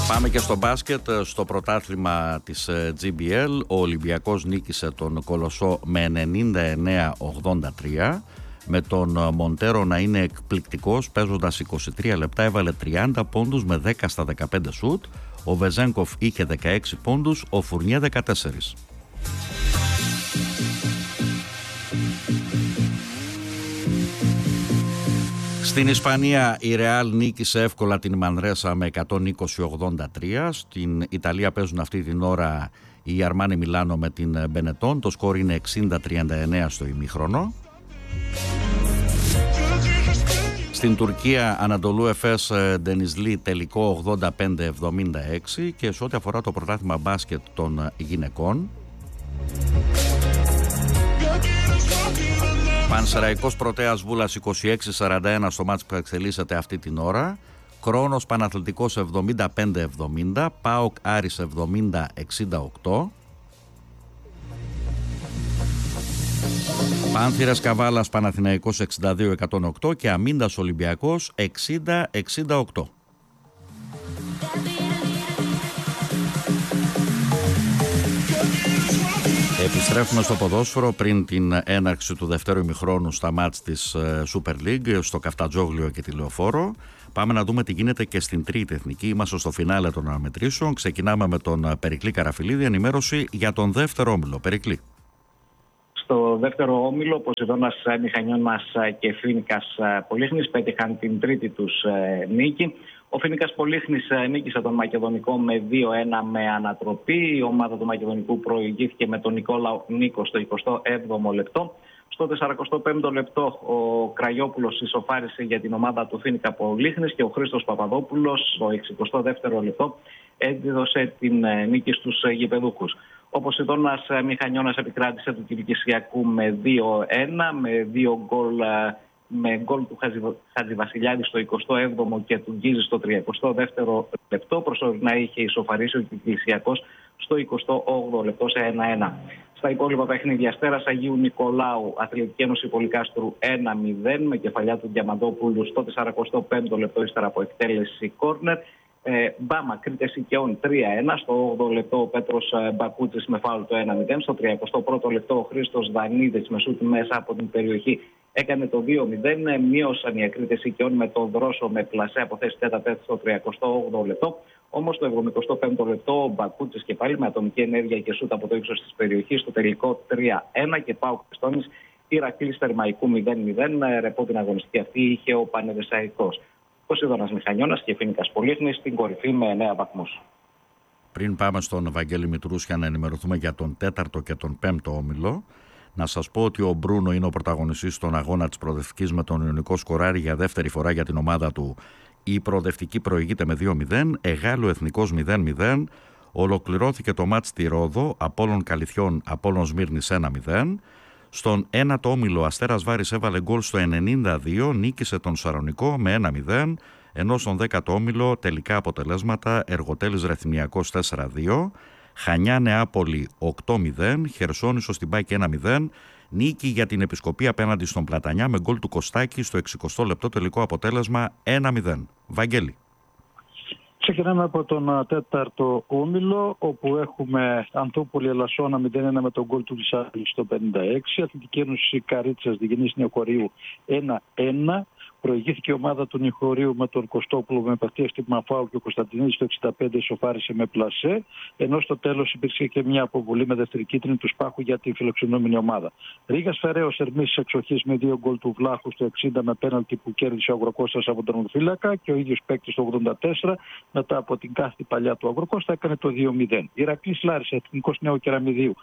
Πάμε και στο μπάσκετ, στο πρωτάθλημα της GBL. Ο Ολυμπιακός νίκησε τον Κολοσσό με 99-83, με τον Μοντέρο να είναι εκπληκτικός, παίζοντας 23 λεπτά έβαλε 30 πόντους με 10 στα 15 σουτ. Ο Βεζένκοφ είχε 16 πόντους, ο Φουρνιέ 14. Στην Ισπανία η Ρεάλ νίκησε εύκολα την Μανρέσα με 120-83. Στην Ιταλία παίζουν αυτή την ώρα η Αρμάνι Μιλάνο με την Μπενετόν. Το σκορ είναι 60-39 στο ημίχρονο. Στην Τουρκία Ανατολού Εφές Ντενιζλή τελικό 85-76. Και σε ό,τι αφορά το πρωτάθλημα μπάσκετ των γυναικών, Πανσεραϊκός Πρωτέας Βούλας 26-41 στο μάτς που εξελίσσεται αυτή την ώρα. Κρόνος Παναθλητικός 75-70. ΠΑΟΚ Άρης 70-68. Πάνθυρας Καβάλας Παναθηναϊκός 62-108 και Αμίντας Ολυμπιακός 60-68. Επιστρέφουμε στο ποδόσφαιρο πριν την έναρξη του δεύτερου ημιχρόνου στα μάτς της Super League στο Καφτατζόγλιο και τη Λεωφόρο. Πάμε να δούμε τι γίνεται και στην τρίτη εθνική. Είμαστε στο φινάλε των αναμετρήσεων. Ξεκινάμε με τον Περικλή Καραφιλίδη. Ενημέρωση για τον δεύτερο όμιλο. Περικλή. Στο δεύτερο όμιλο, ο Ποσειδώνας Μηχανιώνας και Φοίνικας Πολύχνης πέτυχαν την τρίτη τους νίκη. Ο Φοίνικας Πολύχνης νίκησε τον Μακεδονικό με 2-1 με ανατροπή. Η ομάδα του Μακεδονικού προηγήθηκε με τον Νικόλαο Νίκο στο 27ο λεπτό. Στο 45ο λεπτό ο Κραγιόπουλος ισοφάρισε για την ομάδα του Φοίνικα Πολύχνης και ο Χρήστος Παπαδόπουλος στο 62ο λεπτό έδωσε την νίκη στους γηπεδούχους. Ο Ποσειδώνας Μηχανιώνας επικράτησε του Κηφισιακού με 2-1 με 2 γκολ. Με γκολ του Χατζηβασιλιάδη στο 27ο και του Γκίζη στο 32ο λεπτό. Προσωρινά είχε ισοφαρίσει ο Κηφισιακός στο 28ο λεπτό σε 1-1. Στα υπόλοιπα παιχνίδια, Αστέρας Αγίου Νικολάου, Αθλητική Ένωση Πολυκάστρου 1-0 με κεφαλιά του Διαμαντόπουλου στο 45ο λεπτό ύστερα από εκτέλεση κόρνερ. Μπάμα Κρήτες Οικαιών 3-1. Στο 8ο λεπτό ο Πέτρος Μπακούτσης με φάουλ το 1-0. Στο 31ο λεπτό ο Χρήστος Δανίδης με σούτ μέσα από την περιοχή έκανε το 2-0. Μείωσαν οι Ακρίτες Οικειών με τον Δρόσο με πλασέ από θέση 4 στο 38ο λεπτό. Όμως το 75ο λεπτό ο Μπακούτσης και πάλι με ατομική ενέργεια και σούτ από το ύψος της περιοχής στο τελικό 3-1 και ΠΑΟΚ Χριστόνης Ηρακλής Θερμαϊκού 0-0. Ρεπό την αγωνιστική αυτή είχε ο Πανεδεσσαϊκός. Ποσειδώνας Μηχανιώνας και Φοίνικας Πολύχνης στην κορυφή με 9 βαθμούς. Πριν πάμε στον Βαγγέλη Μητρούσια να ενημερωθούμε για τον τέταρτο και τον πέμπτο όμιλο, να σας πω ότι ο Μπρούνο είναι ο πρωταγωνιστής στον αγώνα της προοδευτικής με τον Ιωνικό σκοράρι για δεύτερη φορά για την ομάδα του. Η προοδευτική προηγείται με 2-0, Εγάλου Εθνικός 0-0, ολοκληρώθηκε το μάτς στη Ρόδο, Απόλλων Καλυθιών, Απόλλων Σμύρνης 1-0. Στον ένατο όμιλο Αστέρας Βάρης έβαλε γκολ στο 92, νίκησε τον Σαρονικό με 1-0, ενώ στον 10ο όμιλο τελικά αποτελέσματα Εργοτέλης Ρεθυμιακός 4-2, Χανιά Νεάπολη 8-0, Χερσόνησος στην Πάκη 1-0, νίκη για την Επισκοπή απέναντι στον Πλατανιά με γκολ του Κωστάκη στο 60ο λεπτό, τελικό αποτέλεσμα 1-0. Βαγγέλη. Ξεκινάμε από τον τέταρτο όμιλο, όπου έχουμε Ανθούπολη Ελασσόνα 0-1 με τον γκολ του Λυσάλη στο 56, Αθλητική Ένωση Καρίτσας Διγενής Νεοκορείου 1-1. Προηγήθηκε η ομάδα του Νιχωρίου με τον Κωστόπουλο με επαφή στη Μαφάου και ο Κωνσταντινίδης το 65 ισοφάρισε με πλασέ. Ενώ στο τέλος υπήρξε και μια αποβολή με δεύτερη κίτρινη του Σπάχου για τη φιλοξενούμενη ομάδα. Ρήγας Φεραίος Ερμής εξοχής με 2 γκολ του Βλάχου στο 60 με πέναλτι που κέρδισε ο Αγροκώστας από τον Ορφύλακα και ο ίδιος παίκτης το 84 μετά από την κάθετη παλιά του Αγροκώστα έκανε το 2-0. Ηρακλής Λάρισα Εθνικός Νέο Κεραμιδίου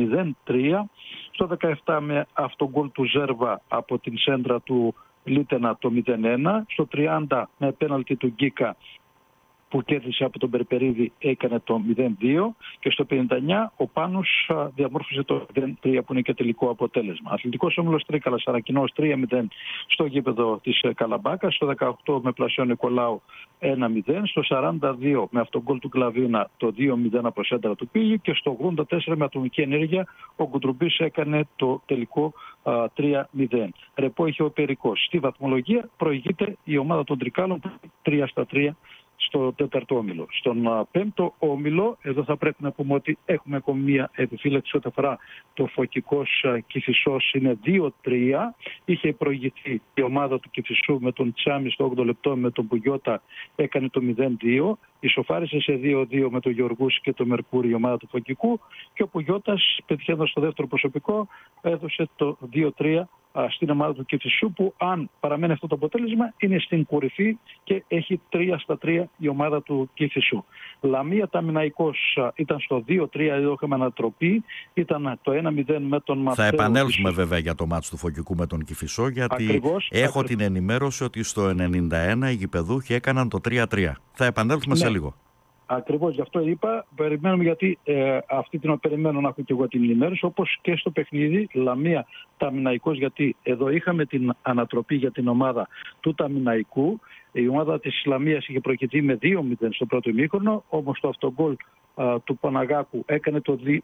0-3. Στο 17 με αυτογκολ του Ζέρβα από την σέντρα του Λίτενα το 0-1, στο 30 με πέναλτι του Γκίκα που κέρδισε από τον Περπερίδη έκανε το 0-2 και στο 59 ο Πάνος διαμόρφωσε το 0-3 που είναι και τελικό αποτέλεσμα. Αθλητικός Όμιλος Τρίκαλα Σαρακινός 3-0 στο γήπεδο της Καλαμπάκας, στο 18 με Πλασιό Νικολάου 1-0, στο 42 με αυτογκολ του Κλαβίνα το 2-0 από σέντρα του Πίγη και στο 84 με ατομική ενέργεια ο Κουντρουμπής έκανε το τελικό 3-0. Ρεπό είχε ο Περικός. Στη βαθμολογία προηγείται η ομάδα των Τρικάλων 3-3 στο τέταρτο όμιλο. Στον πέμπτο όμιλο, εδώ θα πρέπει να πούμε ότι έχουμε ακόμη μία επιφύλαξη ό,τι αφορά το Φωκικός Κηφισός, είναι 2-3. Είχε προηγηθεί η ομάδα του Κηφισού με τον Τσάμι στο 8 λεπτό, με τον Πουγιώτα έκανε το 0-2. Ισοφάρισε σε 2-2 με τον Γεωργούση και το Μερκούρι η ομάδα του Φωκικού και ο Πουγιώτας, πετυχαίνοντας στο δεύτερο προσωπικό, έδωσε το 2-3 στην ομάδα του Κηφισού, που αν παραμένει αυτό το αποτέλεσμα είναι στην κορυφή και έχει 3-3 η ομάδα του Κηφισού. Λαμία Ταμιναϊκός ήταν στο 2-3, εδώ είχαμε ανατροπή, ήταν το 1-0 με τον Μαρσέλο. Θα επανέλθουμε βέβαια για το μάτς του Φωκικού με τον Κηφισό, γιατί έχω την ενημέρωση ότι στο 91 οι γηπεδούχοι έκαναν το 3-3. Θα επανέλθουμε σε λίγο. Ακριβώς, γι' αυτό είπα, περιμένουμε, γιατί αυτή την περιμένω να έχω και εγώ την ενημέρωση, όπως και στο παιχνίδι Λαμία Ταμιναϊκός, γιατί εδώ είχαμε την ανατροπή για την ομάδα του Ταμιναϊκού. Η ομάδα της Λαμίας είχε προηγηθεί με 2-0 στο πρώτο ημίχρονο, όμως το αυτογκόλ του Παναγάκου έκανε το 2-1.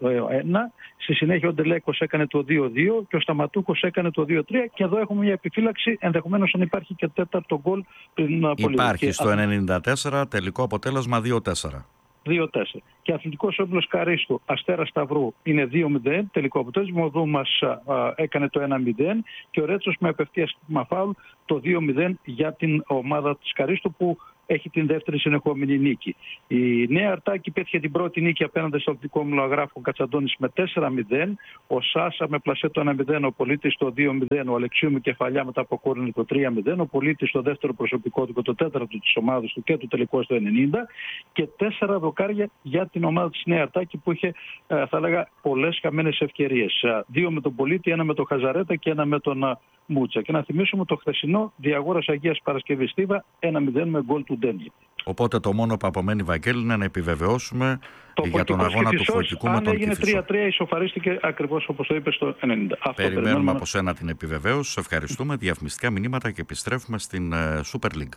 Στη συνέχεια ο Ντελέκος έκανε το 2-2 και ο Σταματούκος έκανε το 2-3. Και εδώ έχουμε μια επιφύλαξη, ενδεχομένως αν υπάρχει και τέταρτο γκολ πριν πολύ. Υπάρχει στο 94, τελικό αποτέλεσμα 2-4. 2-4. Και Αθλητικός Όμιλος Καρίστου Αστέρα Σταυρού είναι 2-0. Τελικό αποτέλεσμα. Ο Δούμας έκανε το 1-0 και ο Ρέτσος με απευθείας φάουλ το 2-0 για την ομάδα της Καρίστου, που έχει την δεύτερη συνεχόμενη νίκη. Η Νέα Αρτάκη πέτυχε την πρώτη νίκη απέναντι στο Αθλητικό Όμιλο Αγράφων Κατσαντώνης με 4-0. Ο Σάσα με πλασέ το 1-0, ο Πολίτης το 2-0, ο Αλεξίου με κεφαλιά μετά από κόρνη το 3-0, ο Πολίτης το δεύτερο προσωπικό του και το τέταρτο της ομάδας του και το τελικό στο 90, και 4 δοκάρια για την ομάδα της Νέα Αρτάκη, που είχε, θα έλεγα, πολλές χαμένες ευκαιρίες. 2 με τον Πολίτη, 1 με τον Χαζαρέτα και 1 με τον Μούτσα. Και να θυμίσουμε το χθεσινό Διαγόρας Αγίας Παρασκευής Στίβα 1-0 με γκολ του Ντένι. Οπότε το μόνο που απομένει, Βαγγέλη, είναι να επιβεβαιώσουμε για τον αγώνα του Φωκικού με τον Κηφισό. Αν έγινε 3-3, ισοφαρίστηκε ακριβώς όπως το είπε στο 90. Περιμένουμε από σένα την επιβεβαίωση. Σε ευχαριστούμε. Διαφημιστικά μηνύματα και επιστρέφουμε στην Super League.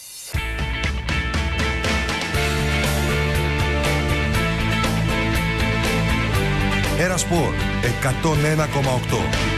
Ερασπορ 101,8.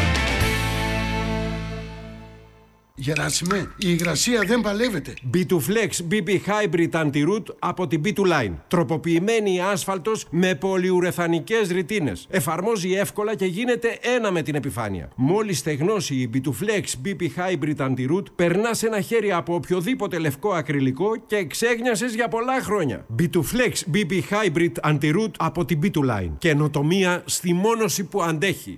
Γεράσιμε, η υγρασία δεν παλεύεται. B2Flex BB Hybrid Anti-Root από την B2Line. Τροποποιημένη άσφαλτος με πολυουρεθανικές ρητίνες. Εφαρμόζει εύκολα και γίνεται ένα με την επιφάνεια. Μόλις στεγνώσει η B2Flex BB Hybrid Anti-Root, περνάς ένα χέρι από οποιοδήποτε λευκό ακριλικό και ξέγνιασες για πολλά χρόνια. B2Flex BB Hybrid Anti-Root από την B2Line. Καινοτομία στη μόνωση που αντέχει.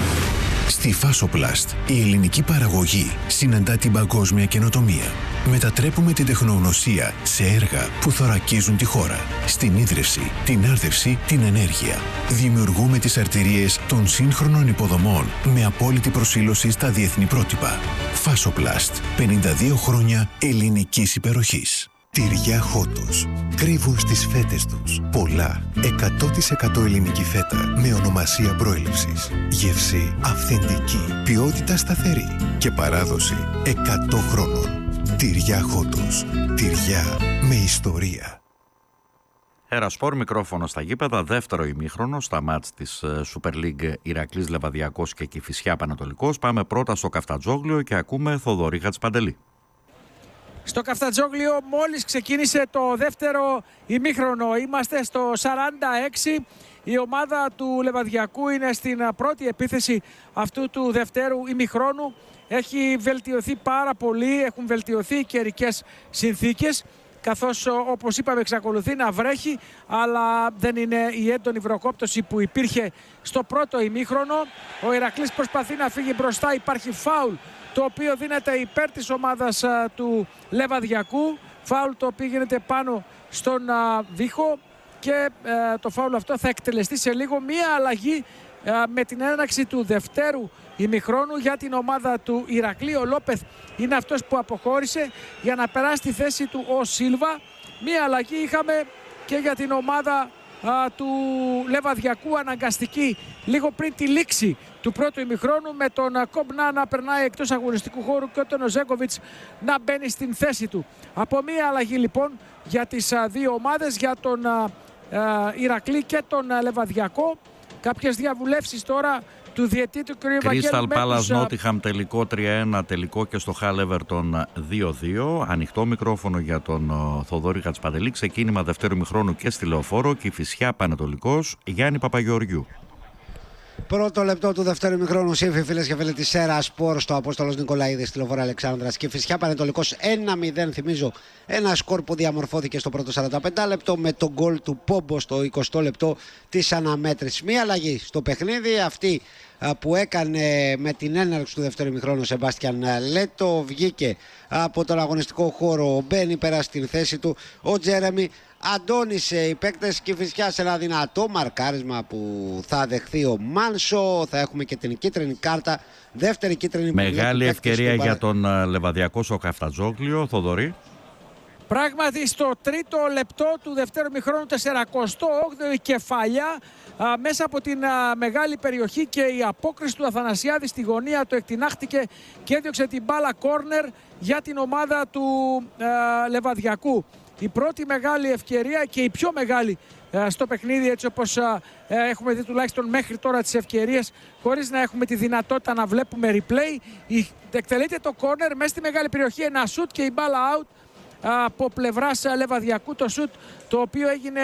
Στη Φάσοπλαστ, η ελληνική παραγωγή συναντά την παγκόσμια καινοτομία. Μετατρέπουμε την τεχνογνωσία σε έργα που θωρακίζουν τη χώρα. Στην ίδρυυση, την άρδευση, την ενέργεια. Δημιουργούμε τις αρτηρίες των σύγχρονων υποδομών με απόλυτη προσήλωση στα διεθνή πρότυπα. Φάσοπλαστ, 52 χρόνια ελληνικής υπεροχής. Τυριά Χότος. Κρύβουν στις φέτες τους πολλά 100% ελληνική φέτα με ονομασία προέλευσης. Γεύση αυθεντική, ποιότητα σταθερή και παράδοση 100 χρόνων. Τυριά Χότος. Τυριά με ιστορία. Ερασπορ, μικρόφωνο στα γήπεδα, δεύτερο ημίχρονο στα μάτς της Super League Ηρακλής Λεβαδιακός και Κηφισιά Πανατολικός. Πάμε πρώτα στο Καφτατζόγλιο και ακούμε Θοδωρή Χατζηπαντελή. Στο Καφτατζόγλιο μόλις ξεκίνησε το δεύτερο ημίχρονο. Είμαστε στο 46. Η ομάδα του Λεβαδιακού είναι στην πρώτη επίθεση αυτού του δευτέρου ημιχρόνου. Έχει βελτιωθεί πάρα πολύ, έχουν βελτιωθεί οι καιρικές συνθήκες, καθώς όπως είπαμε εξακολουθεί να βρέχει, αλλά δεν είναι η έντονη βροχόπτωση που υπήρχε στο πρώτο ημίχρονο. Ο Ηρακλής προσπαθεί να φύγει μπροστά, υπάρχει φάουλ το οποίο δίνεται υπέρ της ομάδας του Λεβαδιακού. Φάουλ το οποίο γίνεται πάνω στον Δίχο και το φάουλ αυτό θα εκτελεστεί σε λίγο. Μία αλλαγή με την έναρξη του δευτέρου ημιχρόνου για την ομάδα του Ηρακλή. Ο Λόπεθ είναι αυτός που αποχώρησε για να περάσει στη θέση του ο Σίλβα. Μία αλλαγή είχαμε και για την ομάδα του Λεβαδιακού, αναγκαστική λίγο πριν τη λήξη του πρώτου ημιχρόνου, με τον Κομπνά να περνάει εκτός αγωνιστικού χώρου και τον Οζέκοβιτς να μπαίνει στην θέση του. Από μία αλλαγή λοιπόν για τις δύο ομάδες, για τον Ηρακλή και τον Λεβαδιακό. Κάποιες διαβουλεύσεις τώρα του διαιτή του κ. Βαγγέλη Crystal Palace Μέτους. Nottingham τελικό 3-1, τελικό και στο Hull Everton 2-2. Ανοιχτό μικρόφωνο για τον Θοδωρή Χατζηπαντελή. Ξεκίνημα δευτέρου ημιχρόνου και στη Λεωφόρο. Κηφισιά Πανετολικός, Γιάννη Παπαγεωργιού. Πρώτο λεπτό του δεύτερου ημιχρόνου, σύμφοι φίλες και φίλοι της ΣΕΡΑ Σπορ, στο Απόστολος Νικολαίδης, στη Λεωφόρο Αλεξάνδρας. Κηφισιά Πανετολικός 1-0. Θυμίζω ένα σκορ που διαμορφώθηκε στο πρώτο 45 λεπτό με τον γκολ του Πόμπο στο 20 λεπτό της αναμέτρησης. Μία αλλαγή στο παιχνίδι, αυτή που έκανε με την έναρξη του δεύτερου ημιχρόνου ο Σεμπάστιαν Λέτο. Βγήκε από τον αγωνιστικό χώρο ο Μπένι, πέρασε στην θέση του ο Τζέρεμι. Αντώνησε οι παίκτες Κηφισιάς σε ένα δυνατό μαρκάρισμα που θα δεχθεί ο Μάνσο. Θα έχουμε και την κίτρινη κάρτα, δεύτερη κίτρινη. Μεγάλη ευκαιρία για τον Λεβαδιακό στο Καφτατζόγλιο, Θοδωρή. Πράγματι στο τρίτο λεπτό του δεύτερου ημιχρόνου, 48η κεφαλιά μέσα από την μεγάλη περιοχή και η απόκριση του Αθανασιάδη στη γωνία του εκτινάχτηκε και έδιωξε την μπάλα κόρνερ για την ομάδα του Λεβαδιακού. Η πρώτη μεγάλη ευκαιρία και η πιο μεγάλη στο παιχνίδι, έτσι όπως έχουμε δει τουλάχιστον μέχρι τώρα τις ευκαιρίες, χωρίς να έχουμε τη δυνατότητα να βλέπουμε replay. Εκτελείται το κόρνερ μέσα στη μεγάλη περιοχή, ένα σουτ και η μπάλα out από πλευράς Λεβαδιακού. Το σουτ το οποίο έγινε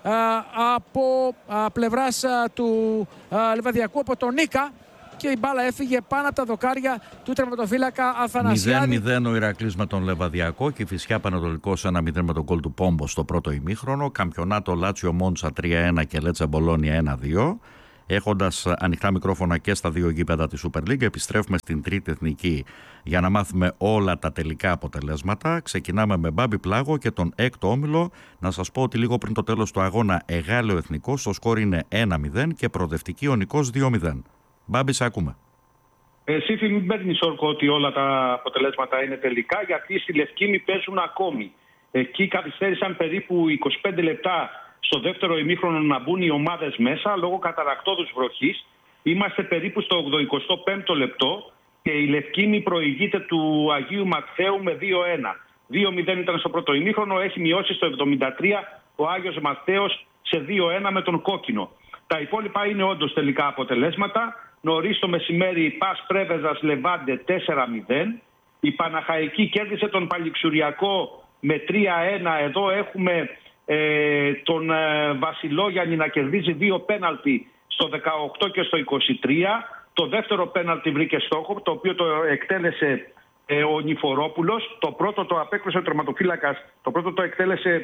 από πλευράς του Λεβαδιακού από τον Νίκα και η μπάλα έφυγε πάνω από τα δοκάρια του τερματοφύλακα Αθανασιάδη. 0-0 ο Ηρακλής με τον Λεβαδιακό, Κηφισιά Πανετολικός 1-0 με τον γκολ του Πόμπο στο πρώτο ημίχρονο. Καμπιονάτο Λάτσιο Μόντσα 3-1 και Λέτσε Μπολόνια 1-2. Έχοντας ανοιχτά μικρόφωνα και στα δύο γήπεδα της Super League, επιστρέφουμε στην τρίτη εθνική για να μάθουμε όλα τα τελικά αποτελέσματα. Ξεκινάμε με Μπάμπη Πλάγο και τον έκτο όμιλο. Να σας πω ότι λίγο πριν το τέλος του αγώνα Εγάλεο Εθνικός, το σκόρ είναι 1-0 και προοδευτική ο Νικός 2-0. Μπάμπη, σε ακούμε. Σύφη, μην παίρνει όρκο ότι όλα τα αποτελέσματα είναι τελικά, γιατί στη Λευκήμη παίζουν ακόμη. Εκεί καθυστέρησαν περίπου 25 λεπτά στο δεύτερο ημίχρονο να μπουν οι ομάδες μέσα λόγω καταρακτώδους βροχής. Είμαστε περίπου στο 85ο λεπτό και η Λευκήμη προηγείται του Αγίου Μαθαίου με 2-1. 2-0 ήταν στο πρώτο ημίχρονο, έχει μειώσει στο 73 ο Άγιος Μαθαίος σε 2-1 με τον κόκκινο. Τα υπόλοιπα είναι όντως τελικά αποτελέσματα. Νωρίς το μεσημέρι η Πας Πρέβεζας Λεβάντε 4-0. Η Παναχαϊκή κέρδισε τον Παλιξουριακό με 3-1. Εδώ έχουμε τον Βασιλόγιαννη να κερδίζει 2 πέναλτι στο 18 και στο 23. Το δεύτερο πέναλτι βρήκε στόχο, το οποίο το εκτέλεσε ο Νιφορόπουλος. Το πρώτο το απέκρουσε ο τερματοφύλακας. Το πρώτο το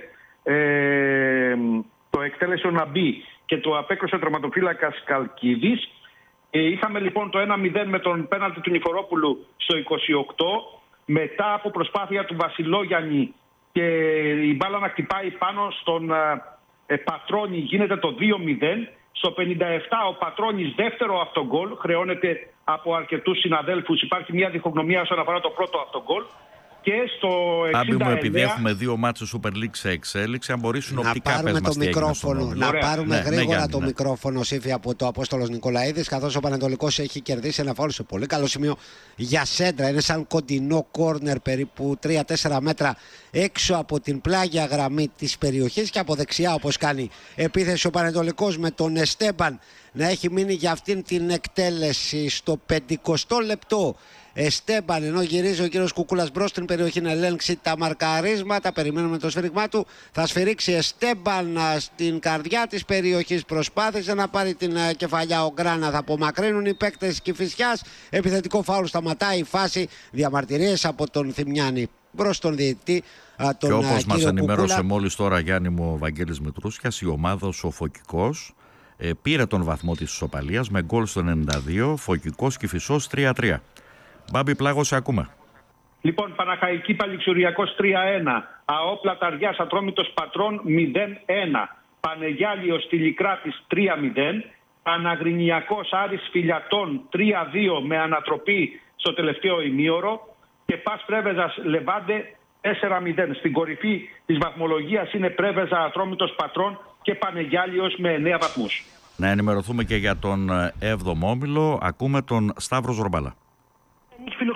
εκτέλεσε ο Ναμπή και το απέκρουσε ο τερματοφύλακας Καλκίδης. Είχαμε λοιπόν το 1-0 με τον πέναλτι του Νιφορόπουλου στο 28. Μετά από προσπάθεια του Βασιλόγιαννη και η μπάλα να χτυπάει πάνω στον Πατρώνη, γίνεται το 2-0. Στο 57 ο Πατρώνης δεύτερο αυτογκόλ, χρεώνεται από αρκετούς συναδέλφους. Υπάρχει μια διχογνωμία όσον αφορά το πρώτο αυτογκόλ. Και στο 69... Άμπη μου, επειδή έχουμε δύο μάτσες Super League σε εξέλιξη, αν μπορείς συνοπτικά να πάρουμε το μικρόφωνο, να πάρουμε γρήγορα το μικρόφωνο, Σύφη, από το Απόστολος Νικολαίδης, καθώς ο Πανετολικός έχει κερδίσει ένα φάουλ σε πολύ καλό σημείο για σέντρα. Είναι σαν κοντινό κόρνερ περίπου 3-4 μέτρα έξω από την πλάγια γραμμή της περιοχής και από δεξιά, όπως κάνει επίθεση ο Πανετολικός, με τον Εστέμπαν να έχει μείνει για αυτήν την εκτέλεση στο 50ο λεπτό. Εστέμπαν, ενώ γυρίζει ο κύριος Κουκούλας μπρος στην περιοχή να ελέγξει τα μαρκαρίσματα. Περιμένουμε το σφύριγμά του. Θα σφυρίξει Εστέμπαν στην καρδιά της περιοχής. Προσπάθησε να πάρει την κεφαλιά ο Γκράνα. Θα απομακρύνουν οι παίκτες της Κηφισιάς. Επιθετικό φάουλ, σταματάει η φάση. Διαμαρτυρίες από τον Θημιάνη προς τον διαιτητή. Και όπως μας ενημέρωσε μόλις τώρα, Γιάννη μου, ο Βαγγέλης Μητρούσιας, η ομάδα ο Φωκικός πήρε τον βαθμό της ισοπαλίας με γκολ στο 92. Φωκικός Κηφισός 3-3. Μπάμπη Πλάγο, σε ακούμε. Λοιπόν, Παναχαϊκή Παλιξουριακός 3-1. Αόπλα Ταριάς Ατρόμητος Πατρών 0-1. Πανεγιάλιος Τηλικράτης 3-0. Παναγρινιακός Άρης Φιλιατών 3-2 με ανατροπή στο τελευταίο ημίωρο. Και Πας Πρέβεζας Λεβάντε 4-0. Στην κορυφή της βαθμολογίας είναι Πρέβεζα Ατρόμητος Πατρών και Πανεγιάλιος με 9 βαθμούς. Να ενημερωθούμε και για τον 7ο όμιλο. Ακούμε τον Σταύρο Ζορμπάλα. Έχει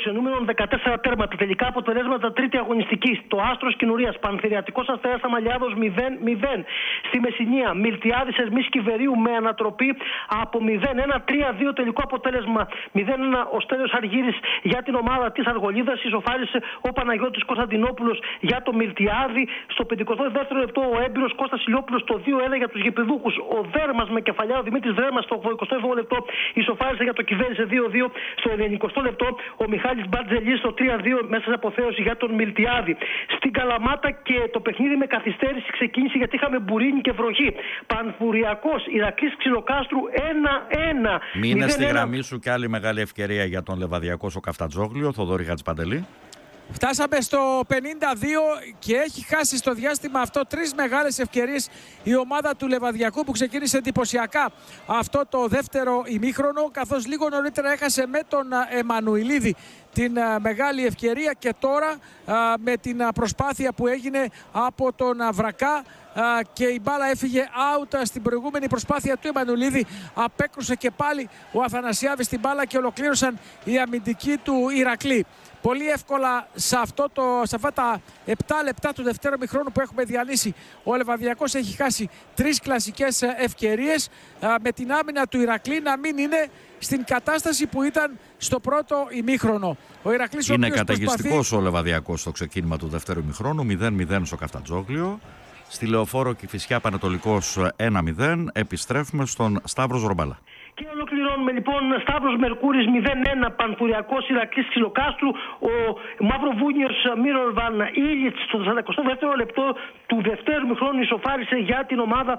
φιλοξενούμενων 14 τέρματα. Τελικά αποτελέσματα τρίτη αγωνιστική. Το Άστρος Κινουρίας, Πανθηριακός Αστέρας Αμαλιάδος 0-0. Στη Μεσσηνία, Μιλτιάδης Ερμής Κιβερίου με ανατροπή από 0-1. 3-2 τελικό αποτέλεσμα. 0-1 ο Στέλιος Αργύρης για την ομάδα της Αργολίδας. Ισοφάρισε ο Παναγιώτης Κωνσταντινόπουλος για το Μιλτιάδη. Στο 52ο λεπτό ο έμπειρος Κώστας Ηλιόπουλος το 2-1 για τους γηπεδούχους. Ο Δέρμας με κεφαλιά, ο Δημήτρης Δέρμας στο 27ο λεπτό ισοφάρισε για το Κυβέρνησε 2-2. Στο 90ο λεπτό ο Μιχάλης Μπαρτζελής στο 3-2 μέσα σε αποθέωση για τον Μιλτιάδη. Στην Καλαμάτα και το παιχνίδι με καθυστέρηση ξεκίνησε γιατί είχαμε μπουρίνι και βροχή. Πανφουριακός Ηρακλής Ξυλοκάστρου 1-1. Μείνε στη γραμμή σου και άλλη μεγάλη ευκαιρία για τον Λεβαδιακό στο Καφτατζόγλιο, Θοδωρή Χατζηπαντελή. Φτάσαμε στο 52 και έχει χάσει στο διάστημα αυτό 3 μεγάλες ευκαιρίες η ομάδα του Λεβαδιακού που ξεκίνησε εντυπωσιακά αυτό το δεύτερο ημίχρονο, καθώς λίγο νωρίτερα έχασε με τον Εμμανουηλίδη την μεγάλη ευκαιρία και τώρα με την προσπάθεια που έγινε από τον Βρακά και η μπάλα έφυγε out στην προηγούμενη προσπάθεια του Εμμανουηλίδη, απέκρουσε και πάλι ο Αθανασιάδης την μπάλα και ολοκλήρωσαν οι αμυντικοί του Ηρακλή. Πολύ εύκολα σε αυτά τα 7 λεπτά του δευτέρου ημιχρόνου που έχουμε διαλύσει, ο Λεβαδιακός έχει χάσει 3 κλασικές ευκαιρίες με την άμυνα του Ηρακλή να μην είναι στην κατάσταση που ήταν στο πρώτο ημίχρονο. Ο Ηρακλής είναι καταιγιστικός ο Λεβαδιακός στο ξεκίνημα του δευτέρου ημιχρόνου, 0-0 στο Καφτατζόγλιο. Στη Λεωφόρο Κηφισιά Πανατολικός 1-0. Επιστρέφουμε στον Σταύρος Ρομπάλα. Και ολοκληρώνουμε λοιπόν. Σταύρος Μερκούρης 0-1, Πανθουριακός Ηρακλής Ξυλοκάστρου. Ο Μαυροβούνιος Μύρολβαν Ήλιτς στο 42ο λεπτό του δευτέρου ημιχρόνου ισοφάρισε για την ομάδα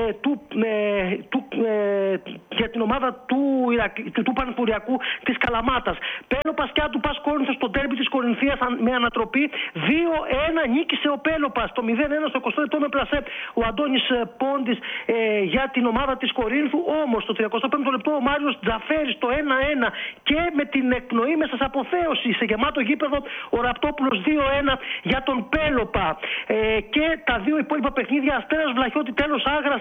του Πανθουριακού της Καλαμάτας. Πέλοπας και του Πας Κόρινθος στο ντέρμπι της Κορινθίας με ανατροπή 2-1 νίκησε ο Πέλοπας. Το 0-1 στο 20 λεπτό με πλασέ ο Αντώνης Πόντης για την ομάδα της Κορίνθου. Όμως το 35ο λεπτό ο Μάριος Τζαφέρης το 1-1 και με την εκπνοή μέσα σε αποθέωση σε γεμάτο γήπεδο ο Ραπτόπουλος 2-1 για τον Πέλοπα. Και τα δύο υπόλοιπα παιχνίδια, Αστέρας Βλαχιώτη τέλος Άγρας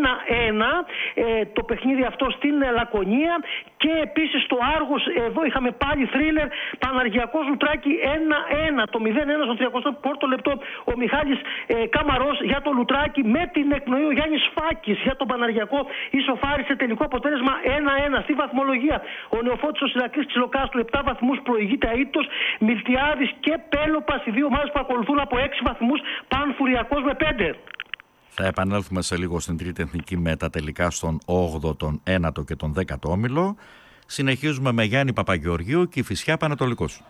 1-1 το παιχνίδι αυτό στην Λακωνία. Και επίσης στο Άργος εδώ είχαμε πάλι θρίλερ, Παναργιακός Λουτράκη 1-1. Το 0-1 στο 34ο λεπτό ο Μιχάλης Καμαρός για το Λουτράκη με την εκπνοή ο Γιάννης Φάκης για τον Παναργιακό ισοφάρισε. Τελικό αποτέλεσμα 1-1. Στη βαθμολογία ο Νεοφώτης ο Ηρακλής Ξυλοκάστρου 7 βαθμούς προηγείται αίτητος. Μιλτιάδης και Πέλοπας, οι δύο ομάδες που ακολουθούν από 6 βαθμούς. Πανφουριακός με 5. Θα επανέλθουμε σε λίγο στην τρίτη εθνική με τα τελικά στον 8ο, τον 9ο και τον 10ο όμιλο. Συνεχίζουμε με Γιάννη Παπαγεωργίου, Κηφισιά Πανατολικός.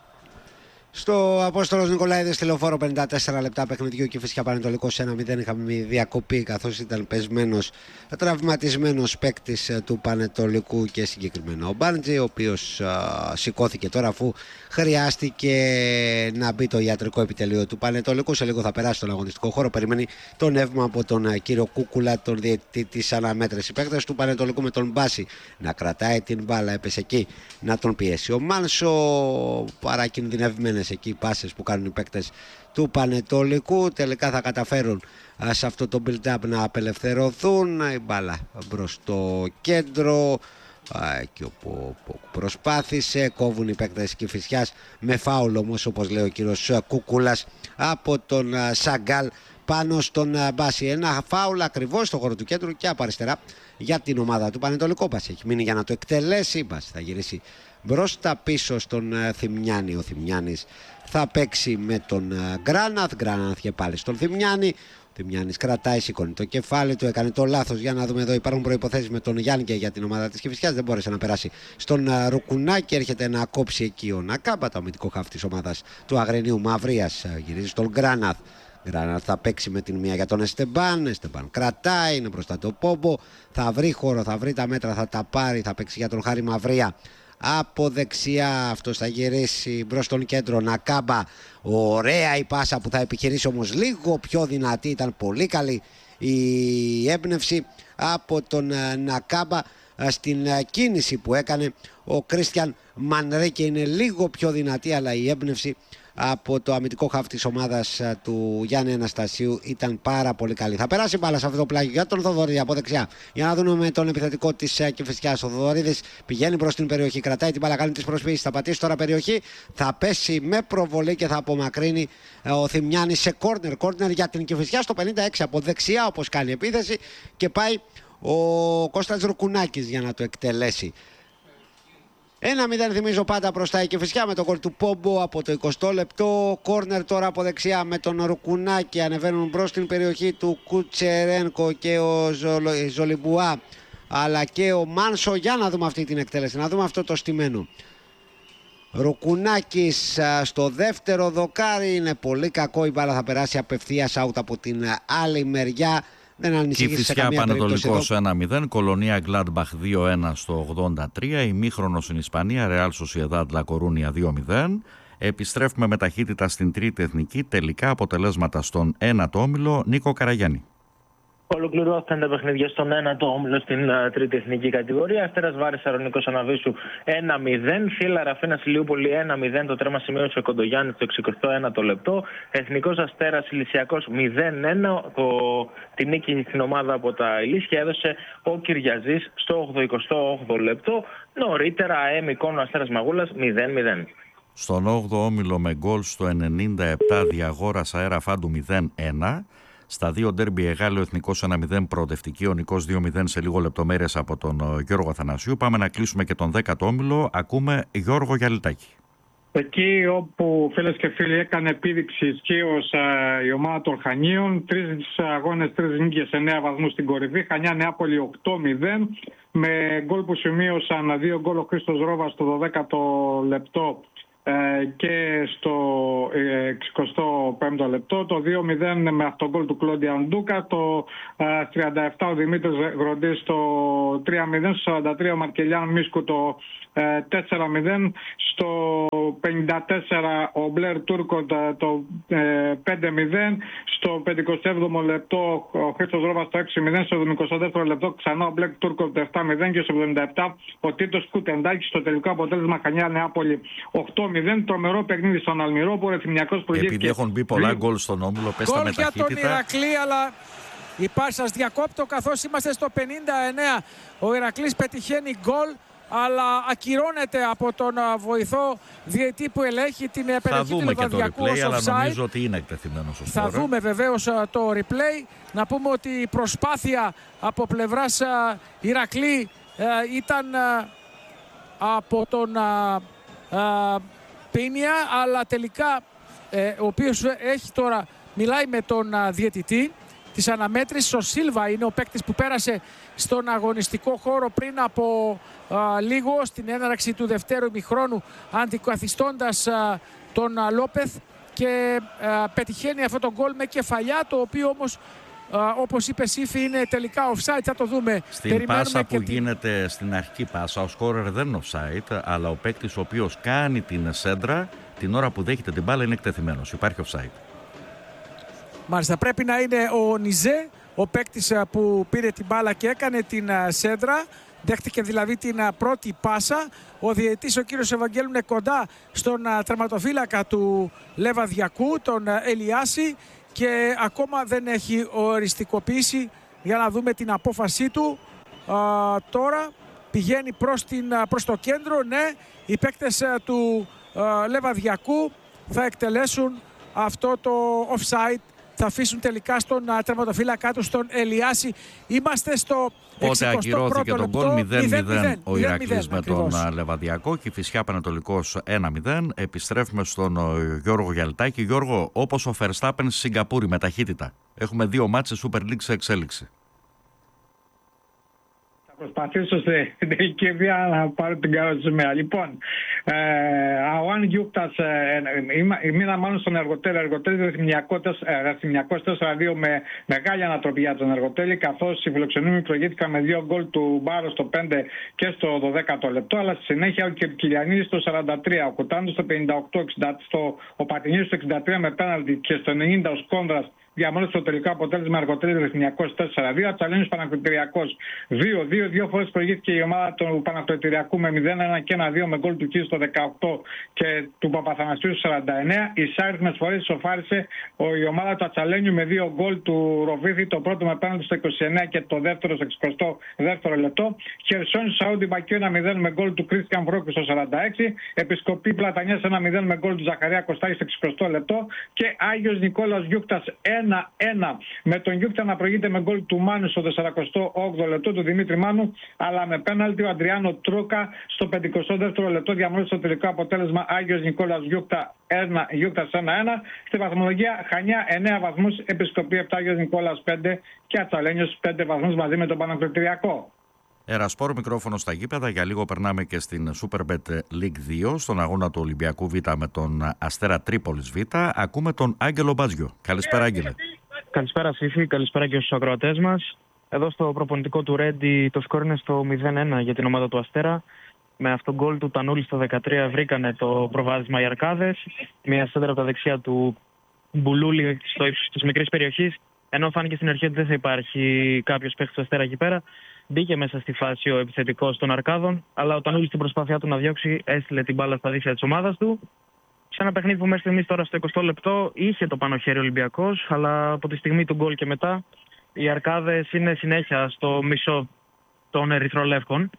Στο Απόστολος Νικολαίδης στη Λεωφόρο 54 λεπτά παιχνιδιού Κηφισιά Πανατολικός 1-0. Είχαμε μια διακοπή καθώς ήταν πεσμένος, τραυματισμένος παίκτης του Πανατολικού και συγκεκριμένο ο Μπάντζη, ο οποίος σηκώθηκε τώρα αφού χρειάστηκε να μπει το ιατρικό επιτελείο του Πανατολικού. Σε λίγο θα περάσει στον αγωνιστικό χώρο. Περιμένει το νεύμα από τον κύριο Κούκουλα, τον διαιτητή της αναμέτρησης. Παίκτες του Πανατολικού με τον Μπάση να κρατάει την μπάλα, έπεσε εκεί να τον πιέσει ο Μάνσο. Παρακινδυνευμένες εκεί πάσες που κάνουν οι παίκτες του Πανετολικού. Τελικά θα καταφέρουν σε αυτό το build-up να απελευθερωθούν. Η μπάλα μπρος στο κέντρο, εκεί όπου προσπάθησε. Κόβουν οι παίκτες Κηφισιάς με φάουλ όμως, όπως λέει ο κύριος Κούκουλας, από τον Σαγκάλ πάνω στον Μπάση. Ένα φάουλ ακριβώς στο χώρο του κέντρου και από αριστερά για την ομάδα του Πανετολικού. Μπάση έχει μείνει για να το εκτελέσει. Μπάση θα γυρίσει μπροστά πίσω στον Θημιάνη. Ο Θημιάνης θα παίξει με τον Γκράναθ. Γκράναθ και πάλι στον Θημιάνη. Ο Θημιάνης κρατάει, σηκώνει το κεφάλι του. Έκανε το λάθος. Για να δούμε εδώ. Υπάρχουν προϋποθέσεις με τον Γιάννη και για την ομάδα της Κηφισιάς. Δεν μπόρεσε να περάσει στον Ρουκουνάκη. Έρχεται να κόψει εκεί ο Νακάμπα, το αμυντικό χαφ της ομάδας του Αγρινίου Μαυρίας. Γυρίζει στον Γκράναθ. Γκράναθ θα παίξει με την μία για τον Εστεμπάν. Εστεμπάν κρατάει, είναι μπροστά το Πόμπο. Θα βρει χώρο, θα βρει τα μέτρα, θα τα πάρει. Θα παίξει για τον Χάρη Μαυρία. Από δεξιά αυτός θα γυρίσει μπρος στον κέντρο. Νακάμπα, ωραία η πάσα που θα επιχειρήσει όμως λίγο πιο δυνατή. Ήταν πολύ καλή η έμπνευση από τον Νακάμπα στην κίνηση που έκανε. Ο Κρίστιαν Μανρέκε είναι λίγο πιο δυνατή, αλλά η έμπνευση από το αμυντικό χαφ της ομάδας του Γιάννη Αναστασίου ήταν πάρα πολύ καλή. Θα περάσει μπάλα σε αυτό το πλάγιο για τον Θοδωρίδη από δεξιά. Για να δούμε με τον επιθετικό της Κηφισιάς. Ο Θοδωρίδης πηγαίνει προς την περιοχή, κρατάει την μπάλα, κάνει τις προσποιήσεις. Θα πατήσει τώρα περιοχή, θα πέσει με προβολή και θα απομακρύνει ο Θημιάνης σε κόρνερ για την Κηφισιά στο 56 από δεξιά, όπως κάνει επίθεση, και πάει ο Κώστας Ρουκουνάκης για να το εκτελέσει. 1-0 θυμίζω πάντα μπροστά η Κηφισιά με τον γκολ του Πόμπο από το 20 λεπτό. Κόρνερ τώρα από δεξιά με τον Ρουκουνάκη. Ανεβαίνουν μπρος στην περιοχή του Κουτσερένκο και ο Ζολιμπουά, αλλά και ο Μάνσο. Για να δούμε αυτή την εκτέλεση, να δούμε αυτό το στημένο. Ρουκουνάκης στο δεύτερο δοκάρι. Είναι πολύ κακό, η μπάλα θα περάσει απευθείας out από την άλλη μεριά. Δεν ανησυχεί σε καμία περίπτωση. Πανετολικός 1-0, Κολονία Γκλάντμπαχ 2-1 στο 83, ημίχρονο στην Ισπανία, Ρεάλ Σοσιεδάδ Λα Κορούνια 2-0. Επιστρέφουμε με ταχύτητα στην τρίτη εθνική, τελικά αποτελέσματα στον ένατο όμιλο, Νίκο Καραγιάννη. Ολοκληρώθηκαν τα παιχνίδια στον 1ο όμιλο στην τρίτη εθνική κατηγορία. Αστέρας Βάρης Σαρονικός Αναβίσου 1-0. Θύελλα Ραφίνας Ηλιούπολη 1-0. Το τρέμα σημείωσε ο Κοντογιάννης το 61ο λεπτό. Εθνικός Αστέρας Ηλυσιακός 0-1. Τη νίκη στην ομάδα από τα Ηλίσια έδωσε ο Κυριαζής στο 88ο λεπτό. Νωρίτερα ΑΕΜ Εικόνο Αστέρας Μαγούλας 0-0. Στον 8ο όμιλο με γκολ στο 97 Διαγόρας Αέρα Φάντου 0-1. Στα δύο ντέρμπι Εγάλεο Εθνικός 1-0 προοδευτική, ο Νικός 2-0 σε λίγο λεπτομέρειες από τον Γιώργο Αθανασίου. Πάμε να κλείσουμε και τον 10ο όμιλο. Ακούμε Γιώργο Γιαλιτάκη. Εκεί όπου, φίλες και φίλοι, έκανε επίδειξη ισχύως η ομάδα των Χανίων. 3 αγώνες, 3 νίκες, 9 βαθμούς στην κορυφή. Χανιά Νεάπολη 8-0. Με γκολ που σημείωσαν 2 γκολ ο Χρήστος Ρόβας στο 12ο λεπτό και στο 65ο λεπτό, το 2-0 με αυτογκόλ του Κλόντια Ντούκα, το 37 ο Δημήτρης Γροντής στο 3-0, στο 43 ο Μαρκελιάν Μίσκου το 4-0, στο 54 ο Μπλερ Τούρκο το 5-0, στο 57ο λεπτό ο Χρήστος Ρόβας το 6-0, στο 22ο λεπτό ξανά ο Μπλερ Τούρκο το 7-0 και στο 77 ο Τίτος Κουτεντάκης. Στο τελικό αποτέλεσμα Χανιά Νεάπολη 8-0. Τρομερό παιχνίδι στον Αλμυρόπολο. Επειδή έχουν μπει πολλά γκολ στον όμιλο, πέστε με ταχύτητα. Γκολ για τον Ηρακλή, αλλά σας διακόπτω καθώς είμαστε στο 59. Ο Ηρακλής πετυχαίνει γκολ, αλλά ακυρώνεται από τον βοηθό διαιτή που ελέγχει την περιοχή του Λεβαδιακού ως offside. Αλλά νομίζω ότι είναι εκτεθειμένος ως τώρα. Θα δούμε βεβαίως το replay. Να πούμε ότι η προσπάθεια από πλευράς Ηρακλή ήταν από τον Πίνια, αλλά τελικά ο οποίος έχει τώρα, μιλάει με τον διαιτητή της αναμέτρησης. Ο Σίλβα είναι ο παίκτης που πέρασε στον αγωνιστικό χώρο πριν από λίγο στην έναρξη του δευτέρου ημιχρόνου, αντικαθιστώντας τον Λόπεθ, και πετυχαίνει αυτό το γκολ με κεφαλιά, το οποίο όμως όπως είπε Σύφη είναι τελικά offside. Θα το δούμε. Στην πάσα που γίνεται στην αρχική πάσα, ο σκόρερ δεν είναι offside, αλλά ο παίκτης ο οποίος κάνει την σέντρα την ώρα που δέχεται την μπάλα είναι εκτεθειμένος. Υπάρχει offside. Μάλιστα, πρέπει να είναι ο Νιζέ, ο παίκτης που πήρε την μπάλα και έκανε την σέντρα. Δέχτηκε δηλαδή την πρώτη πάσα. Ο διαιτητής, ο κύριος Ευαγγέλου, είναι κοντά στον τερματοφύλακα του Λεβαδιακού, τον Ελιάση, και ακόμα δεν έχει οριστικοποιήσει, για να δούμε την απόφασή του. Τώρα πηγαίνει προς το κέντρο. Ναι, οι παίκτες του Λεβαδιακού θα εκτελέσουν αυτό το offside. Θα αφήσουν τελικά στον τερματοφύλακα του, στον Ελιάση. Είμαστε στο 61ο λεπτό. Οπότε ακυρώθηκε τον γκολ 0-0 ο Ηρακλής με τον Λεβαδιακό, και Κηφισιά Πανετολικός 1-0. Επιστρέφουμε στον Γιώργο Γιαλτάκη. Γιώργο, όπως ο Verstappen στη Σιγκαπούρη με ταχύτητα. Έχουμε 2 μάτς Super League σε εξέλιξη. Προσπαθήσω στην τελική βία να πάρω την καρότη σημαία. Λοιπόν, ο Αν Γιούκτας μείνα μάλλον στον Εργοτέλη. Εργοτέλη Ρεθυμιακός 4-2 με μεγάλη ανατροπή για τον Εργοτέλη, καθώς οι φιλοξενούμενοι προηγήθηκαν με 2 γκολ του Μπάρο στο 5 και στο 12ο λεπτό, αλλά στη συνέχεια ο Κυρκυλιανίδης στο 43, ο Κουτάντος στο 58, ο Πατινίδης στο 63 με πέναλτι, και στο 90 ο Σκόνδρας διαμόρφωσε το τελικό αποτέλεσμα Αργοτέλης Ρεθνιακός 4-2. Ατσαλένιος Πανακροτηριακός 2-2. Δύο φορές προηγήθηκε η ομάδα του Πανακροτηριακού με 0-1 και 1-2 με γκολ του Κίρου στο 18 και του Παπαθανασίου στο 49. Εισάριθμες φορές ισοφάρισε η ομάδα του Ατσαλένιου με 2 γκολ του Ροβίθη, το πρώτο με πέναλτι στο 29 και το δεύτερο στο 62ο λεπτό. Χερσόνησο Σαούντι Μπακιού 1-0 με γκολ του Κρίστιαν Βρόκου στο 46. Επισκοπή Πλατανιάς 1-0 με γκολ του Ζαχαρία Κωστάκη στο 60ο λεπτό. Και Άγιος Νικόλαος Γιούκτας 1-1 με τον Γιούκτα να προηγείται με γκολ του Μάνου στο 48ο λεπτό του Δημήτρη Μάνου, αλλά με πέναλτι ο Αντριάνο Τρούκα στο 52ο λεπτό διαμόρφωσε το τελικό αποτέλεσμα Άγιος Νικόλαος Γιούκτας 1-1. Στη βαθμολογία Χανιά 9 βαθμούς, Επισκοπή 7, Άγιος Νικόλαος 5 και Ατσαλένιος 5 βαθμούς μαζί με τον Πανακροτηριακό. Ερασπόρ, μικρόφωνο στα γήπεδα. Για λίγο περνάμε και στην Superbet League 2, στον αγώνα του Ολυμπιακού Β με τον Αστέρα Τρίπολης Β. Ακούμε τον Άγγελο Μπάτζιο. Καλησπέρα, Άγγελε. Καλησπέρα, Σύφη. Καλησπέρα και στους ακροατές μας. Εδώ στο προπονητικό του Ρέντι το σκορ είναι στο 0-1 για την ομάδα του Αστέρα. Με αυτόν γκολ του Τανούλη στο 13 βρήκανε το προβάδισμα οι Αρκάδες. Μια σέντρα από τα δεξιά του Μπουλούλη στο ύψος της μικρής περιοχής. Ενώ φάνηκε στην αρχή ότι δεν θα υπάρχει κάποιος παίκτης του Αστέρα εκεί πέρα. Μπήκε μέσα στη φάση ο επιθετικός των Αρκάδων, αλλά ο Τανούλης στην προσπάθειά του να διώξει έστειλε την μπάλα στα δίχτυα της ομάδας του. Σε ένα παιχνίδι που μέχρι στιγμής τώρα στο 20 λεπτό είχε το πάνω χέρι Ολυμπιακός, αλλά από τη στιγμή του γκολ και μετά οι Αρκάδες είναι συνέχεια στο μισό των ερυθρολεύκων.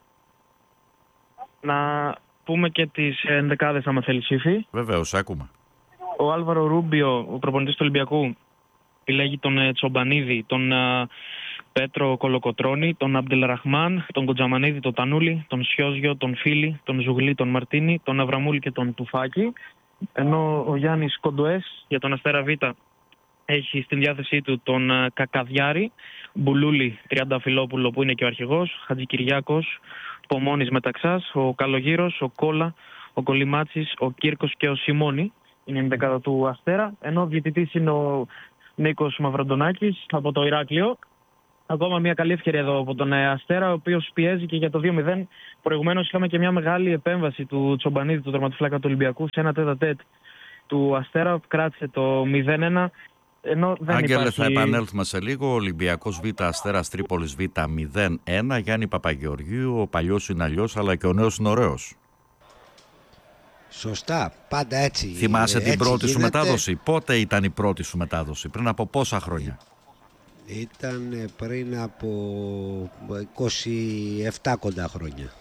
Να πούμε και τις ενδεκάδες άμα θέλει, Σύφη. Βεβαίως, ακούμε. Ο Άλβαρο Ρούμπιο, ο προπονητής του Ολυμπιακού, επιλέγει τον Τσομπανίδη, τον Πέτρο Κολοκοτρώνη, τον Αμπτελραχμάν, τον Κοντζαμανίδη, τον Τανούλη, τον Σιόζιο, τον Φίλη, τον Ζουγλή, τον Μαρτίνη, τον Αβραμούλη και τον Τουφάκη. Ενώ ο Γιάννης Κοντοές για τον Αστέρα Β έχει στην διάθεσή του τον Κακαδιάρη, Μπουλούλη, Τριανταφυλόπουλο που είναι και ο αρχηγός, Χατζικυριάκος, Πομώνης Μεταξάς, ο Καλογύρος, ο Κόλα, ο Κολυμάτσης, ο Κύρκος και ο Σιμώνη. Είναι η δεκάδα του Αστέρα, ενώ ο διαιτητής είναι ο Νίκος Μαυροντονάκης από το Ηράκλειο. Ακόμα μια καλή ευκαιρία εδώ από τον Αστέρα, ο οποίος πιέζει και για το 2-0. Προηγουμένως είχαμε και μια μεγάλη επέμβαση του Τσομπανίδη, του τερματοφύλακα του Ολυμπιακού, σε ένα τέτα-τέτ του Αστέρα, που κράτησε το 0-1. Άγγελε, θα επανέλθουμε σε λίγο. Ολυμπιακός Β, Αστέρας Τρίπολης Β 0-1. Γιάννη Παπαγεωργίου, ο παλιός είναι αλλιώς, αλλά και ο νέος είναι ωραίος. Σωστά, πάντα έτσι. Θυμάσαι την πρώτη σου μετάδοση? Πότε ήταν η πρώτη σου μετάδοση, πριν από πόσα χρόνια? Ήταν πριν από 27 κοντά χρόνια.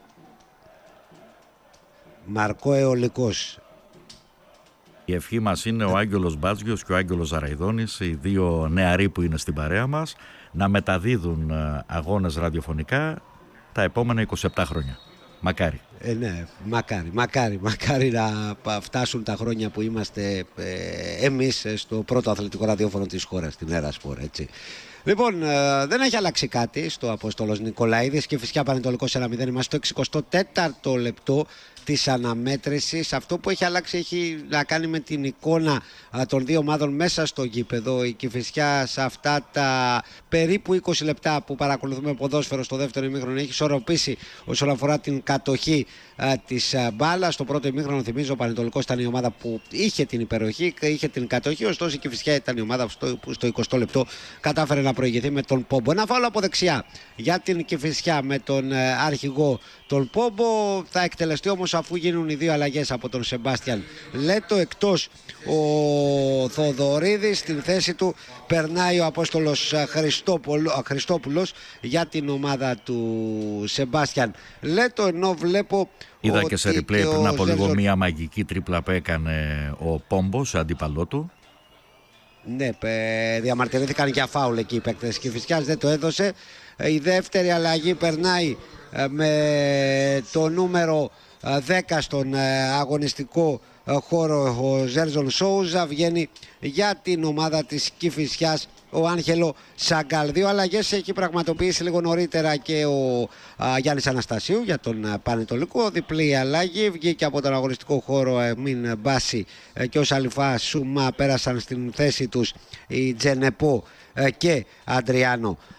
Μαρκό Αιωλικός. Η ευχή μας είναι ο Άγγελος Μπάτζιος και ο Άγγελος Ζαραϊδόνης, οι δύο νεαροί που είναι στην παρέα μας, να μεταδίδουν αγώνες ραδιοφωνικά τα επόμενα 27 χρόνια. Μακάρι. Ναι, μακάρι να φτάσουν τα χρόνια που είμαστε εμείς στο πρώτο αθλητικό ραδιόφωνο της χώρας, στην Ερασπόρ, έτσι. Λοιπόν, δεν έχει αλλάξει κάτι στο Απόστολος Νικολαίδης και φυσικά Πανετολικός 1-0. Είμαστε στο 64ο λεπτό της αναμέτρησης. Αυτό που έχει αλλάξει έχει να κάνει με την εικόνα των δύο ομάδων μέσα στο γήπεδο. Η Κηφισιά σε αυτά τα περίπου 20 λεπτά που παρακολουθούμε ποδόσφαιρο στο δεύτερο ημίχρονο έχει ισορροπήσει όσον αφορά την κατοχή της μπάλας. Στο πρώτο ημίχρονο, θυμίζω, ο Πανετολικός ήταν η ομάδα που είχε την υπεροχή, είχε την κατοχή. Ωστόσο η Κηφισιά ήταν η ομάδα που στο 20 λεπτό κατάφερε να προηγηθεί με τον Πόμπο. Ένα φάουλ από δεξιά για την Κηφισιά με τον αρχηγό τον Πόμπο. Θα εκτελεστεί όμως αφού γίνουν οι δύο αλλαγές από τον Σεμπάστιαν Λέτο. Εκτός ο Θοδωρίδης, στην θέση του περνάει ο Απόστολος Χριστόπουλος για την ομάδα του Σεμπάστιαν Λέτο. Ενώ βλέπω, είδα και σε replay πριν από λίγο μια μαγική τρίπλα που έκανε ο Πόμπο σε αντίπαλό του. Ναι, διαμαρτυρήθηκαν για φάουλ εκεί οι παίκτες της Κηφισιάς, δεν το έδωσε. Η δεύτερη αλλαγή περνάει με το νούμερο 10 στον αγωνιστικό χώρο. Ο Ζέρζον Σόουζα βγαίνει για την ομάδα της Κηφισιάς ο Άγγελο Σαγκάλ. Δύο αλλαγές έχει πραγματοποιήσει λίγο νωρίτερα και ο Γιάννης Αναστασίου για τον Πανετολικό. Διπλή αλλαγή, βγήκε από τον αγωνιστικό χώρο Μην Μπάση και ο Σαλιφά Σούμα. Πέρασαν στην θέση τους η Τζενεπό και Αντριάνο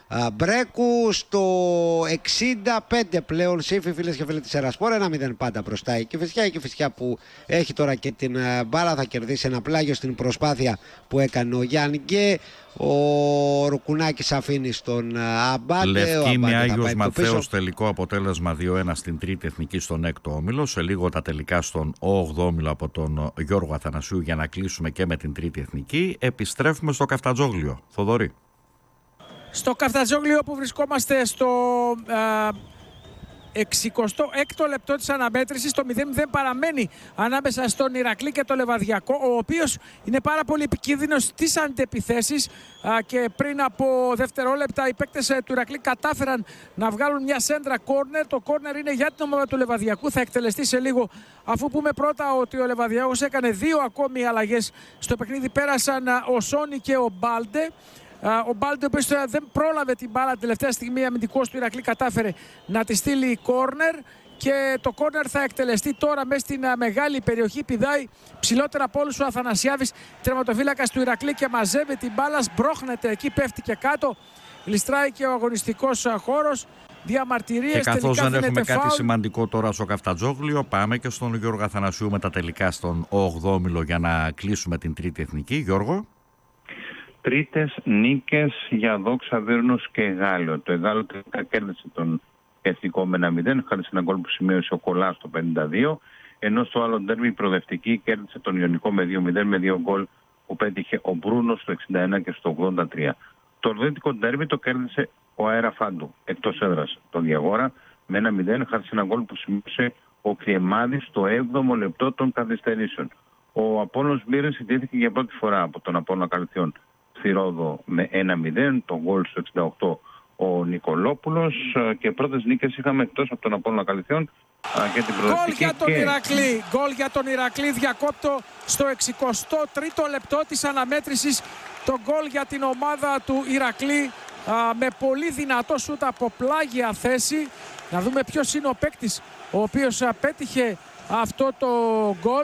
Μπρέκου. Στο 65 πλέον Σύφη, φίλες και φίλοι της Ερασπόρ, 1-0 πάντα μπροστά η Κηφισιά. Η Κηφισιά που έχει τώρα και την μπάλα θα κερδίσει ένα πλάγιο στην προσπάθεια που έκανε ο Γιάννη και ο Ρουκουνάκης αφήνει στον Αμπάντε. Λευκήμη Άγιος Ματθαίος, τελικό αποτέλεσμα 2-1 στην τρίτη εθνική στον έκτο όμιλο. Σε λίγο τα τελικά στον 8ο όμιλο από τον Γιώργο Αθανασίου για να κλείσουμε και με την τρίτη εθνική. Επιστρέφουμε στο Καφτατζόγλιο. Θοδωρή. Στο Καφτατζόγλιο που βρισκόμαστε στο 66ο λεπτό της αναμέτρησης, το 0-0 παραμένει ανάμεσα στον Ηρακλή και το Λεβαδιακό, ο οποίος είναι πάρα πολύ επικίνδυνος στις αντεπιθέσεις και πριν από δευτερόλεπτα οι παίκτες του Ηρακλή κατάφεραν να βγάλουν μια σέντρα κόρνερ. Το κόρνερ είναι για την ομάδα του Λεβαδιακού, θα εκτελεστεί σε λίγο, αφού πούμε πρώτα ότι ο Λεβαδιακός έκανε 2 ακόμη αλλαγές στο παιχνίδι. Πέρασαν ο Σόνι και ο Μπάλντε. Ο Μπάλντε, ο οποίος δεν πρόλαβε την μπάλα την τελευταία στιγμή, αμυντικός του Ηρακλή κατάφερε να τη στείλει κόρνερ και το κόρνερ θα εκτελεστεί τώρα μέσα στην μεγάλη περιοχή. Πηδάει ψηλότερα από όλους ο Αθανασιάδης, τερματοφύλακας του Ηρακλή, και μαζεύει την μπάλα, σμπρώχνεται εκεί, πέφτει και κάτω, γλιστράει και ο αγωνιστικός χώρος. Διαμαρτυρίες. Και καθώς δεν έχουμε κάτι σημαντικό τώρα στο Καφτατζόγλιο, πάμε και στον Γιώργο Αθανασίου με τα τελικά στον 8ο όμιλο για να κλείσουμε την τρίτη εθνική. Γιώργο. Τρίτες νίκες για Δόξα Βύρνους και Εγάλεο. Το Εγάλεο τελικά κέρδισε τον Εθνικό με 1-0, χάρη σε ένα γκολ που σημείωσε ο Κολάς στο 52, ενώ στο άλλο ντέρμπι η προοδευτική κέρδισε τον Ιωνικό με 2-0 με 2 γκολ που πέτυχε ο Μπρούνος στο 61 και στο 83. Το ορδίτικο ντέρμπι το κέρδισε ο Αέρα Φάντου εκτός έδρας τον Διαγόρα με 1-0, χάρη σε ένα γκολ που σημείωσε ο Κριεμάδης στο 7ο λεπτό των καθυστερήσεων. Ο Απόλλωνας Μύρινς συντήθηκε για πρώτη φορά από τον Απόλλωνα Καλυθιών στη Ρόδο με 1-0, τον γκολ στο 68 ο Νικολόπουλος, και πρώτες νίκες είχαμε εκτός από τον Απόλλωνα Καλυθιών και την προοδευτική. Γκολ για τον Ηρακλή, γκολ για τον Ηρακλή, διακόπτω στο 63ο λεπτό της αναμέτρησης, το γκολ για την ομάδα του Ηρακλή με πολύ δυνατό σούτ από πλάγια θέση. Να δούμε ποιος είναι ο παίκτης ο οποίος πέτυχε αυτό το γκολ.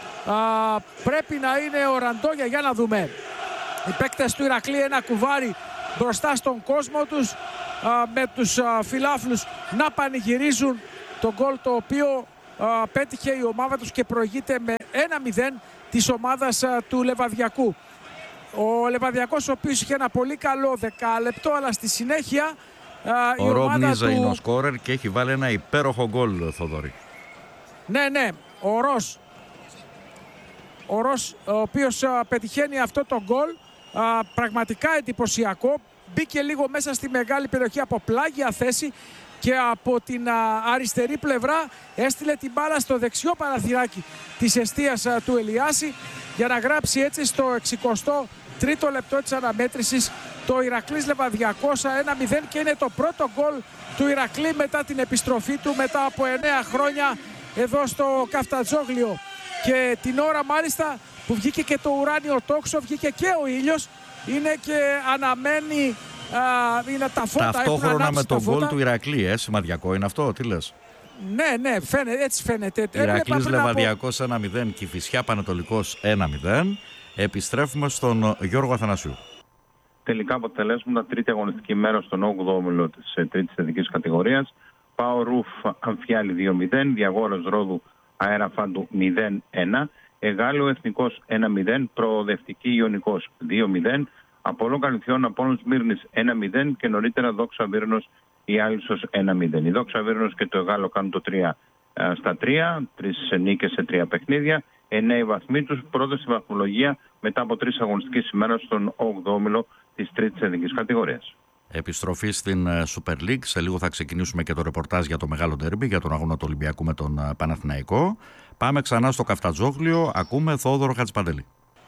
Πρέπει να είναι ο Ραντόγια, για να δούμε. Οι παίκτες του Ηρακλή ένα κουβάρι μπροστά στον κόσμο τους, με τους φιλάφλους να πανηγυρίζουν το γκολ το οποίο πέτυχε η ομάδα τους και προηγείται με 1-0 της ομάδας του Λεβαδιακού. Ο Λεβαδιακός, ο οποίος είχε ένα πολύ καλό δεκάλεπτο, αλλά στη συνέχεια ο Ρομπ Νίζα είναι ο σκόρερ και έχει βάλει ένα υπέροχο γκολ, Θοδωρή. Ναι, ο Ρος, ο οποίος πετυχαίνει αυτό το γκολ, πραγματικά εντυπωσιακό. Μπήκε λίγο μέσα στη μεγάλη περιοχή από πλάγια θέση και από την αριστερή πλευρά έστειλε την μπάλα στο δεξιό παραθυράκι της εστίας του Ελιάση για να γράψει έτσι στο 63ο λεπτό της αναμέτρησης το Ηρακλής Λεβαδιακός 1-0, και είναι το πρώτο γκολ του Ηρακλή μετά την επιστροφή του μετά από 9 χρόνια εδώ στο Καφτατζόγλιο. Και την ώρα μάλιστα που βγήκε και το ουράνιο τόξο, βγήκε και ο ήλιος, είναι και αναμένει είναι τα φώτα. Ταυτόχρονα με τον γκολ του Ηρακλή, σημαδιακό είναι αυτό, τι λες? Ναι, έτσι φαίνεται. Ηρακλής Λεβαδιακός 1-0, Κηφισιά Πανετολικός 1-0. Επιστρέφουμε στον Γιώργο Αθανασίου. Τελικά αποτελέσματα, τρίτη αγωνιστική μέρα στον 8ο όμιλο της τρίτης εθνικής κατηγορίας. Πάο Ρουφ Αμφιάλη 2-0, Διαγόρας Ρόδου Αέρα Φάντου 0-1, Εγάλεο Εθνικός 1-0, Προοδευτική Ιωνικός 2-0, Απόλλων Καλυθιών Απόλλων Σμύρνης 1-0 και νωρίτερα Δόξα Βύρνος η Άλυσσος 1-0. Η Δόξα Βύρνος και το Εγάλεο κάνουν το 3 στα 3, 3 νίκες σε 3 παιχνίδια, 9 οι βαθμοί τους, πρώτος στη βαθμολογία μετά από 3 αγωνιστικές ημέρες στον 8ο όμιλο της τρίτης εθνικής κατηγορίας. Επιστροφή στην Super League. Σε λίγο θα ξεκινήσουμε και το ρεπορτάζ για το μεγάλο ντέρμπι, για τον αγώνα του Ολυμπιακού με τον Παναθηναϊκό. Πάμε ξανά στο Καφτατζόγλιο. Ακούμε Θόδωρο Χατζηπαντελή.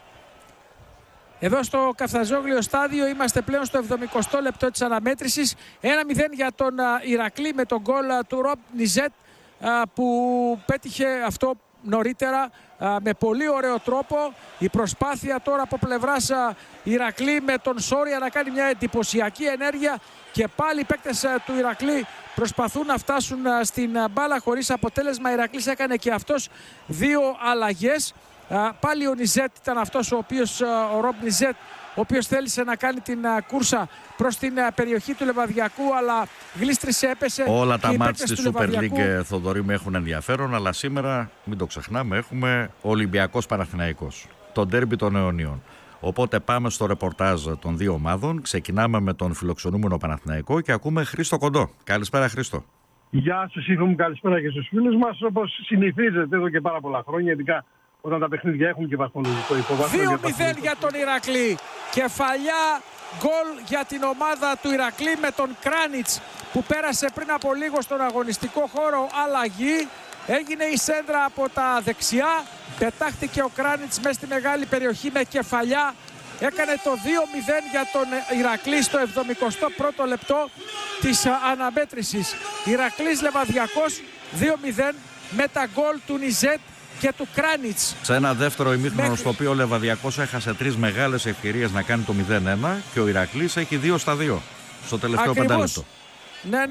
Εδώ στο Καφτατζόγλιο στάδιο είμαστε πλέον στο 70ο λεπτό της αναμέτρησης. 1-0 για τον Ηρακλή με τον γκολ του Ρομπ Νιζέτ που πέτυχε αυτό νωρίτερα με πολύ ωραίο τρόπο. Η προσπάθεια τώρα από πλευράς Ηρακλή με τον Σόρια να κάνει μια εντυπωσιακή ενέργεια και πάλι οι παίκτες του Ηρακλή προσπαθούν να φτάσουν στην μπάλα χωρίς αποτέλεσμα. Ηρακλής έκανε και αυτός 2 αλλαγές. Πάλι ο Νιζέτ ήταν αυτός ο οποίος, ο Ρομπ Νιζέτ, ο οποίος θέλησε να κάνει την κούρσα προς την περιοχή του Λεβαδιακού, αλλά γλίστρισε, έπεσε. Όλα τα μάτς της Super League, Θοδωρή, με έχουν ενδιαφέρον, αλλά σήμερα, μην το ξεχνάμε, έχουμε Ολυμπιακός Παναθηναϊκός, το ντέρμπι των αιωνίων. Οπότε πάμε στο ρεπορτάζ των δύο ομάδων. Ξεκινάμε με τον φιλοξενούμενο Παναθηναϊκό και ακούμε Χρήστο Κοντό. Καλησπέρα, Χρήστο. Γεια σας, Σύφο μου, καλησπέρα και στους φίλους μας. Όπως συνηθίζεται εδώ και πάρα πολλά χρόνια, ειδικά όταν τα παιχνίδια έχουν και βαθμολογικό υποβάθμιο. 2-0 για τον Ηρακλή. Κεφαλιά γκολ για την ομάδα του Ηρακλή με τον Κράνιτς που πέρασε πριν από λίγο στον αγωνιστικό χώρο αλλαγή. Έγινε η σέντρα από τα δεξιά. Πετάχτηκε ο Κράνιτς μέσα στη μεγάλη περιοχή με κεφαλιά. Έκανε το 2-0 για τον Ηρακλή στο 71ο λεπτό της αναμέτρησης. Ηρακλής Λεβαδιακός 2-0 με τα γκολ του Νιζέτ και του Κράνιτς. Σε ένα δεύτερο ημίχρονο στο οποίο ο Λεβαδιακός έχασε 3 μεγάλες ευκαιρίες να κάνει το 0-1 και ο Ηρακλής έχει 2-2 στο τελευταίο πεντάλεπτο. Ναι,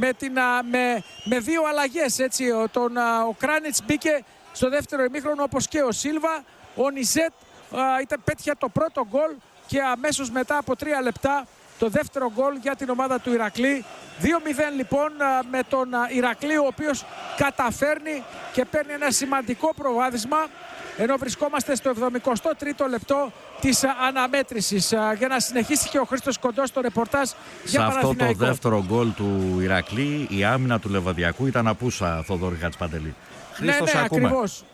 με δύο αλλαγές, έτσι. Ο Κράνιτς μπήκε στο δεύτερο ημίχρονο όπως και ο Σίλβα. Ο Νιζέτ πέτυχε το πρώτο γκολ και αμέσως μετά από 3 λεπτά το δεύτερο γκολ για την ομάδα του Ηρακλή. 2-0 λοιπόν με τον Ηρακλή, ο οποίος καταφέρνει και παίρνει ένα σημαντικό προβάδισμα, ενώ βρισκόμαστε στο 73ο λεπτό της αναμέτρησης. Για να συνεχίσει και ο Χρήστος Κοντός στο ρεπορτάζ για Παναθηναϊκό. Σε αυτό το δεύτερο γκολ του Ηρακλή η άμυνα του Λεβαδιακού ήταν απούσα, Θοδωρή Χατζηπαντελή. Χρήστος, ακούμε. Ακριβώς.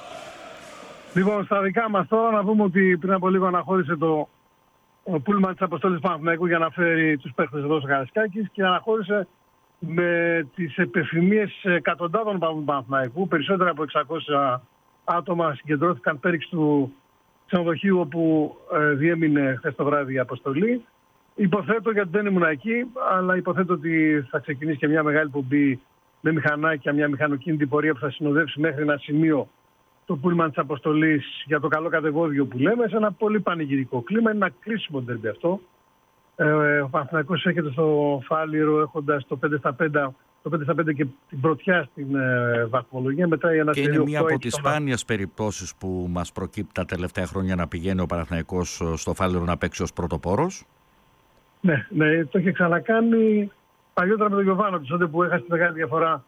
Λοιπόν, στα δικά μας τώρα να πούμε ότι πριν από λίγο αναχώρησε το πούλμαν της Αποστόλης Παναθηναϊκού για να φέρει τους παίχτες εδώ στο Καραϊσκάκης και αναχώρησε με τις επιθυμίες εκατοντάδων Παναθηναϊκού. Περισσότερα από 600 άτομα συγκεντρώθηκαν πέριξ του ξενοδοχείου όπου διέμεινε χθες το βράδυ η αποστολή. Υποθέτω, γιατί δεν ήμουν εκεί, αλλά υποθέτω ότι θα ξεκινήσει και μια μεγάλη πομπή με μηχανάκια, μια μηχανοκίνητη πορεία που θα συνοδεύσει μέχρι ένα σημείο το πούλμαν της αποστολής για το καλό κατεβόδιο που λέμε, σε ένα πολύ πανηγυρικό κλίμα. Είναι ένα κρίσιμο ντέρμπι αυτό. Ο Παναθηναϊκός έρχεται στο Φάληρο έχοντας το 5-5 και την πρωτιά στην βαθμολογία. Μετά και είναι μία από τις σπάνιες περιπτώσεις που μας προκύπτει τα τελευταία χρόνια να πηγαίνει ο Παναθηναϊκός στο Φάληρο να παίξει ως πρωτοπόρος. Ναι, το είχε ξανακάνει παλιότερα με τον Γιωβάνοβιτς, τότε που έχασε τη μεγάλη διαφορά.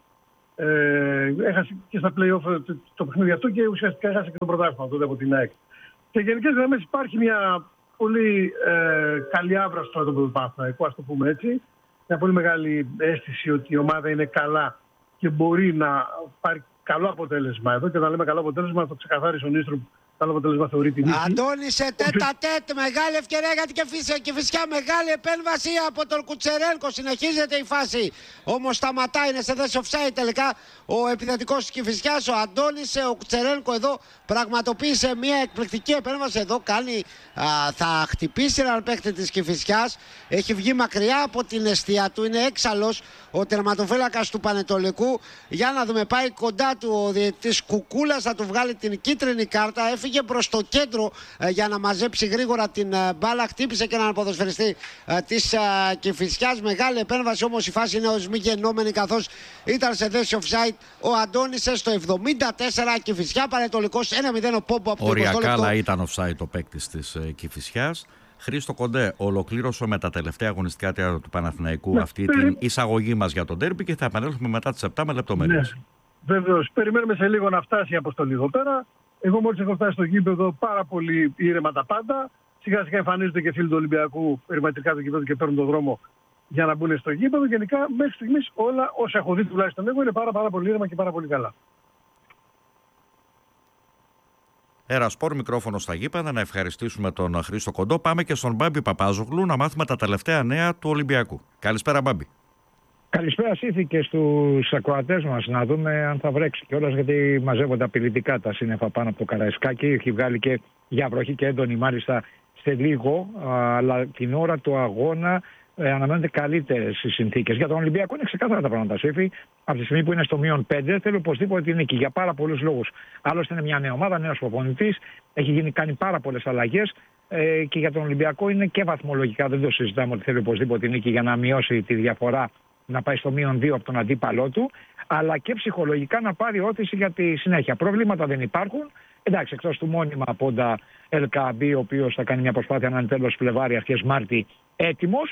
Έχασε και στα play-off το παιχνίδι αυτό και ουσιαστικά έχασε και το πρωτάθλημα τότε από την ΑΕΚ. Σε γενικές γραμμές υπάρχει μια πολύ καλή άβρα στο άτομο του Παναθηναϊκού, ας το πούμε έτσι. Μια πολύ μεγάλη αίσθηση ότι η ομάδα είναι καλά και μπορεί να πάρει καλό αποτέλεσμα εδώ. Και όταν λέμε καλό αποτέλεσμα, το ξεκαθάρισε ο Νίστρομ. Καλό αποτέλεσμα θεωρεί την νίκη. Αντώνησε τέτα-τέτ, μεγάλη ευκαιρία για την Κηφισιά, μεγάλη επέμβαση από τον Κουτσερένκο. Συνεχίζεται η φάση. Όμως σταματάει, είναι σε θέση offside τελικά ο επιθετικός της Κηφισιάς. Ο Αντώνησε, ο Κουτσερένκο εδώ πραγματοποίησε μια εκπληκτική επέμβαση. Εδώ θα χτυπήσει έναν παίκτη της Κηφισιάς. Έχει βγει μακριά από την εστία του, είναι έξαλλος ο τερματοφύλακας του Πανετολικού. Για να δούμε, πάει κοντά του ο διαιτητής Κουκούλας, θα του βγάλει την κίτρινη κάρτα. Έφυγε προς το κέντρο για να μαζέψει γρήγορα την μπάλα. Χτύπησε και έναν ποδοσφαιριστή της Κηφισιάς. Μεγάλη επέμβαση, όμως η φάση είναι ως μη γεννόμενη, καθώς ήταν σε θέση offside ο Αντώνησε στο 74. Κηφισιά Πανετολικός 1-0 ο Πόμπο από το 20 λεπτό. Οριακά, αλλά ήταν offside ο παίκτης της Κηφισιάς. Χρήστο Κοντέ, ολοκλήρωσε με τα τελευταία αγωνιστικά τέρατα του Παναθηναϊκού αυτή την εισαγωγή μας για τον ντέρμπι και θα επανέλθουμε μετά τις 7 με λεπτομέρειες. Ναι, βεβαίως. Περιμένουμε σε λίγο να φτάσει η αποστολή εδώ πέρα. Εγώ μόλις έχω φτάσει στο γήπεδο, πάρα πολύ ήρεμα τα πάντα. Σιγά σιγά εμφανίζονται και φίλοι του Ολυμπιακού περιματικά το γήπεδο και παίρνουν τον δρόμο για να μπουν στο γήπεδο. Γενικά, μέχρι στιγμής όλα όσα έχω δει τουλάχιστον εγώ είναι πάρα πολύ ήρεμα και πάρα πολύ καλά. Σπορ, μικρόφωνο στα γήπεδα. Να ευχαριστήσουμε τον Χρήστο Κοντό. Πάμε και στον Μπάμπη Παπάζογλου να μάθουμε τα τελευταία νέα του Ολυμπιακού. Καλησπέρα, Μπάμπη. Καλησπέρα, Σύφη, και στους ακροατές μας. Να δούμε αν θα βρέξει κιόλας, γιατί μαζεύονται απειλητικά τα σύννεφα πάνω από το Καραϊσκάκι. Έχει βγάλει και για βροχή και έντονη μάλιστα σε λίγο, αλλά την ώρα του αγώνα αναμένονται καλύτερες οι συνθήκες. Για τον Ολυμπιακό είναι ξεκάθαρα τα πράγματα, Σύφη. Από τη στιγμή που είναι στο -5, θέλει οπωσδήποτε την νίκη για πάρα πολλούς λόγους. Άλλωστε είναι μια νέα ομάδα, νέος προπονητής, έχει κάνει πάρα πολλές αλλαγές. Και για τον Ολυμπιακό είναι και βαθμολογικά, δεν το συζητάμε, ότι θέλει οπωσδήποτε την νίκη για να μειώσει τη διαφορά, να πάει στο -2 από τον αντίπαλό του, αλλά και ψυχολογικά να πάρει όθηση για τη συνέχεια. Προβλήματα δεν υπάρχουν. Εντάξει, εκτός του μόνιμα πόντα LKB, ο οποίος θα κάνει μια προσπάθεια να είναι τέλος Φλεβάρι, αρχές Μάρτη έτοιμος.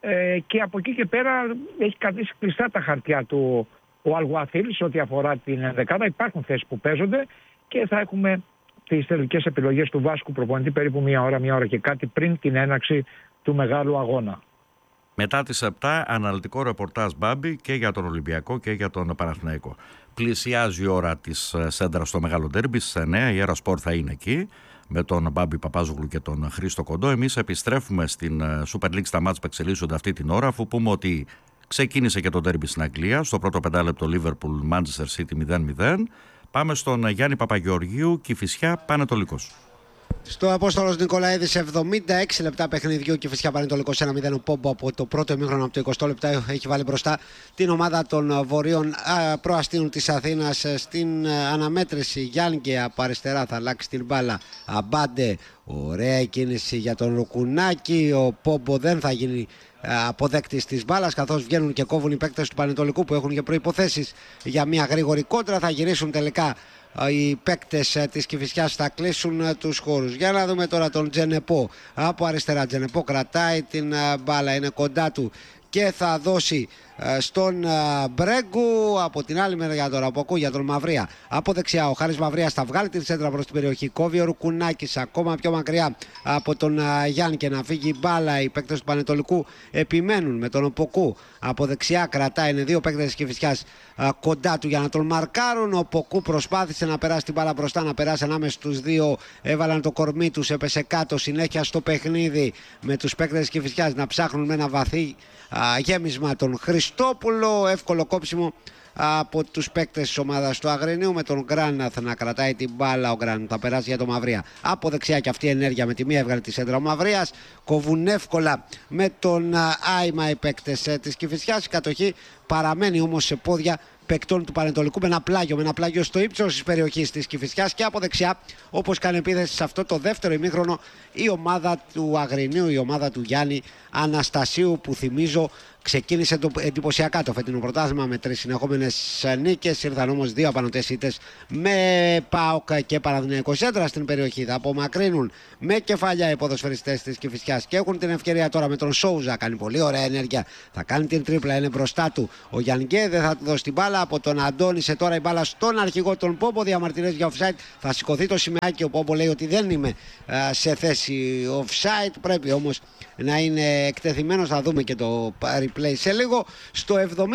Και από εκεί και πέρα έχει κρατήσει κλειστά τα χαρτιά του ο Αλγουαθίλ σε ό,τι αφορά την ενδεκάδα. Υπάρχουν θέσεις που παίζονται και θα έχουμε τις τελικές επιλογές του βάσκου προπονητή περίπου μία ώρα και κάτι πριν την έναρξη του μεγάλου αγώνα. Μετά τις 7 αναλυτικό ρεπορτάζ, Μπάμπη, και για τον Ολυμπιακό και για τον Παναθηναϊκό. Πλησιάζει η ώρα της σέντρας στο μεγάλο ντέρμπι. Στις 9 η Έρα Σπορ θα είναι εκεί με τον Μπάμπη Παπάζογλου και τον Χρήστο Κοντό. Εμείς επιστρέφουμε στην Super League στα μάτς που εξελίσσονται αυτή την ώρα, αφού πούμε ότι ξεκίνησε και το ντέρμπι στην Αγγλία. Στο πρώτο πεντάλεπτο Liverpool Manchester City 0-0. Πάμε στον Γιάννη Παπαγεωργίου, Κηφισιά Πανετολικός. Στο Απόστολος Νικολαίδης, 76 λεπτά παιχνιδιού, Κηφισιά Πανετολικός 1-0. Ο Πόμπο από το πρώτο ημίχρονο, από το 20 λεπτά, έχει βάλει μπροστά την ομάδα των Βορείων Προαστίων της Αθήνας στην αναμέτρηση. Γιάνγκε από αριστερά θα αλλάξει την μπάλα. Αμπάντε, ωραία κίνηση για τον Ρουκουνάκη. Ο Πόμπο δεν θα γίνει αποδέκτης της μπάλας, καθώς βγαίνουν και κόβουν οι παίκτες του Πανετολικού που έχουν και προϋποθέσεις για μια γρήγορη κόντρα. Θα γυρίσουν τελικά οι παίκτες της Κηφισιάς, θα κλείσουν τους χώρους. Για να δούμε τώρα τον Τζενεπό από αριστερά. Τζενεπό κρατάει την μπάλα, είναι κοντά του και θα δώσει στον Μπρέγκου. Από την άλλη μεριά τώρα από για τον Μαυρία. Από δεξιά ο Χάρης Μαυρίας θα βγάλει την σέντρα προς την περιοχή. Κόβει ο Ρουκουνάκης ακόμα πιο μακριά από τον Γιάννη και να φύγει η μπάλα. Οι παίκτες του Πανετολικού επιμένουν με τον Ποκού. Από δεξιά κρατάει, είναι δύο παίκτες της Κηφισιάς κοντά του για να τον μαρκάρουν. Ο Ποκού προσπάθησε να περάσει την μπάλα μπροστά, να περάσει ανάμεσα στους δύο. Έβαλαν το κορμί τους, έπεσε κάτω. Συνέχεια στο παιχνίδι με τους παίκτες της Κηφισιάς να ψάχνουν με ένα βαθύ γέμισμα τον Χριστόπουλο. Εύκολο κόψιμο από τους παίκτες της ομάδας του Αγρινίου, με τον Γκράναθ να κρατάει την μπάλα. Ο Γκράναθ θα περάσει για τον Μαυρία. Από δεξιά και αυτή η ενέργεια με τη μία έβγαλε τη σέντρα ο Μαυρίας. Κοβούν εύκολα με τον Άιμα οι παίκτες της Κηφισιάς. Η κατοχή παραμένει όμως σε πόδια παικτών του Πανετολικού με ένα πλάγιο στο ύψος της περιοχής της Κηφισιάς. Και από δεξιά, όπως κάνει επίθεση σε αυτό το δεύτερο ημίχρονο, η ομάδα του Αγρινίου, η ομάδα του Γιάννη Αναστασίου, που θυμίζω ξεκίνησε εντυπωσιακά το φετινό πρωτάθλημα με 3 συνεχόμενες νίκες. Ήρθαν όμως 2 απανωτές ήττες με ΠΑΟΚ και Παναθηναϊκό σέντρα στην περιοχή. Θα απομακρύνουν με κεφαλιά οι ποδοσφαιριστές της Κηφισιάς και έχουν την ευκαιρία τώρα με τον Σόουζα. Κάνει πολύ ωραία ενέργεια. Θα κάνει την τρίπλα, είναι μπροστά του. Ο Γιάνγκε δεν θα του δώσει την μπάλα. Από τον Αντώνησε τώρα η μπάλα στον αρχηγό τον Πόμπο. Διαμαρτυρές για offside. Θα σηκωθεί το σημαίακι. Ο Πόμπο λέει ότι δεν είμαι σε θέση offside. Πρέπει όμως να είναι εκτεθειμένος. Θα δούμε και το replay σε λίγο. Στο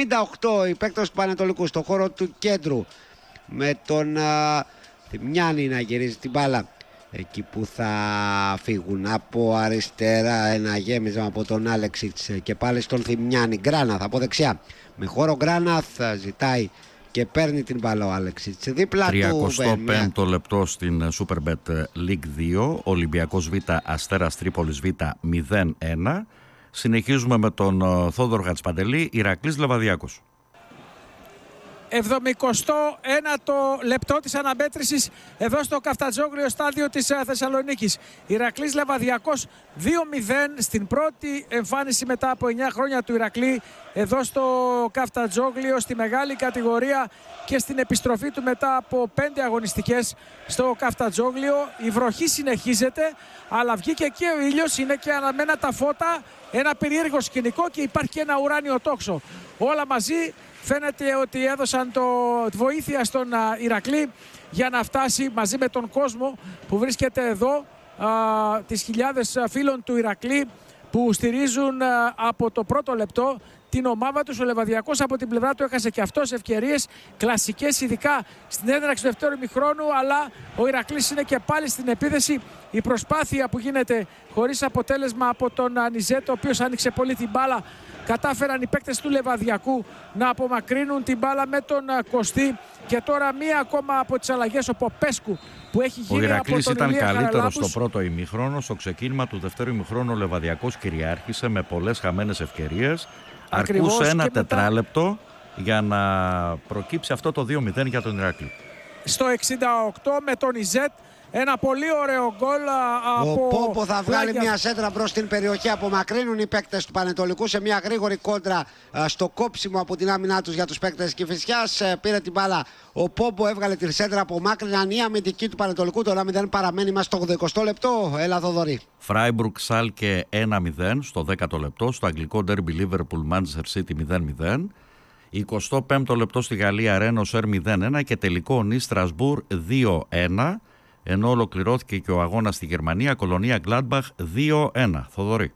78 οι παίκτες του Πανετολικού στο χώρο του κέντρου με τον Θημιάνη να γυρίζει την μπάλα εκεί που θα φύγουν. Από αριστερά ένα γέμισμα από τον Άλεξιτς και πάλι στον Θημιάνη. Γκράναθ από δεξιά με χώρο. Γκράναθ ζητάει και παίρνει την μπάλα ο Άλεξιτς δίπλα του. 35ο λεπτό στην Superbet League 2, Ολυμπιακός Β Αστέρας Τρίπολης Β 0-1. Συνεχίζουμε με τον Θόδωρο Χατζηπαντελή, Ηρακλής Λεβαδιακός. 71ο λεπτό της αναμέτρησης εδώ στο Καφτατζόγλιο στάδιο της Θεσσαλονίκης. Ηρακλής Λεβαδιακός 2-0 στην πρώτη εμφάνιση μετά από 9 χρόνια του Ηρακλή εδώ στο Καφτατζόγλιο στη μεγάλη κατηγορία και στην επιστροφή του μετά από 5 αγωνιστικές στο Καφτατζόγλιο. Η βροχή συνεχίζεται, αλλά βγήκε και ο ήλιος, είναι και αναμένα τα φώτα, ένα περίεργο σκηνικό και υπάρχει και ένα ουράνιο τόξο. Όλα μαζί φαίνεται ότι έδωσαν τη βοήθεια στον Ηρακλή για να φτάσει μαζί με τον κόσμο που βρίσκεται εδώ, τις χιλιάδες φίλων του Ηρακλή που στηρίζουν από το πρώτο λεπτό την ομάδα του. Ο Λεβαδιακός από την πλευρά του έχασε και αυτός ευκαιρίες κλασικές, ειδικά στην έναρξη του δεύτερου ημιχρόνου, αλλά ο Ηρακλής είναι και πάλι στην επίθεση. Η προσπάθεια που γίνεται χωρίς αποτέλεσμα από τον Ανιζέτο, ο οποίος άνοιξε πολύ την μπάλα, κατάφεραν οι παίκτες του Λεβαδιακού να απομακρύνουν την μπάλα με τον Κωστή. Και τώρα μία ακόμα από τις αλλαγές, ο Ποπέσκου που έχει γίνει από τον Ηλία Χαραλάμπους. Ο Ηρακλής ήταν καλύτερος στο πρώτο ημίχρονο. Στο ξεκίνημα του δεύτερου ημιχρόνου ο Λεβαδιακός κυριάρχησε με πολλές χαμένες ευκαιρίες. Αρκούσε ένα τετράλεπτο για να προκύψει αυτό το 2-0 για τον Ηρακλή. Στο 68 με τον Ιζέτ Ένα πολύ ωραίο γκολ από... Ο Πόπο θα βγάλει μια σέντρα μπρος στην περιοχή. Απομακρύνουν οι παίκτες του Πανετολικού σε μια γρήγορη κόντρα στο κόψιμο από την άμυνά τους για τους παίκτες της Κηφισιάς. Πήρε την μπάλα ο Πόπο, έβγαλε τη σέντρα, απομάκρυναν η αμυντική του Πανετολικού. Το 1-0 παραμένει μας στο 80 λεπτό. Έλα Θοδωρή. Φράιμπουργκ Σάλκε 1-0 στο 10ο λεπτό. Στο αγγλικό ντέρμπι Λίβερπουλ Μάντσεστερ Σίτι 0-0. 25ο λεπτό στη Γαλλία Ρένο Σερ 0-1 και τελικό Νις Στρασβούρ 2-1. Ενώ ολοκληρώθηκε και ο αγώνας στη Γερμανία, Κολονία Γκλάντμπαχ 2-1. Θοδωρή.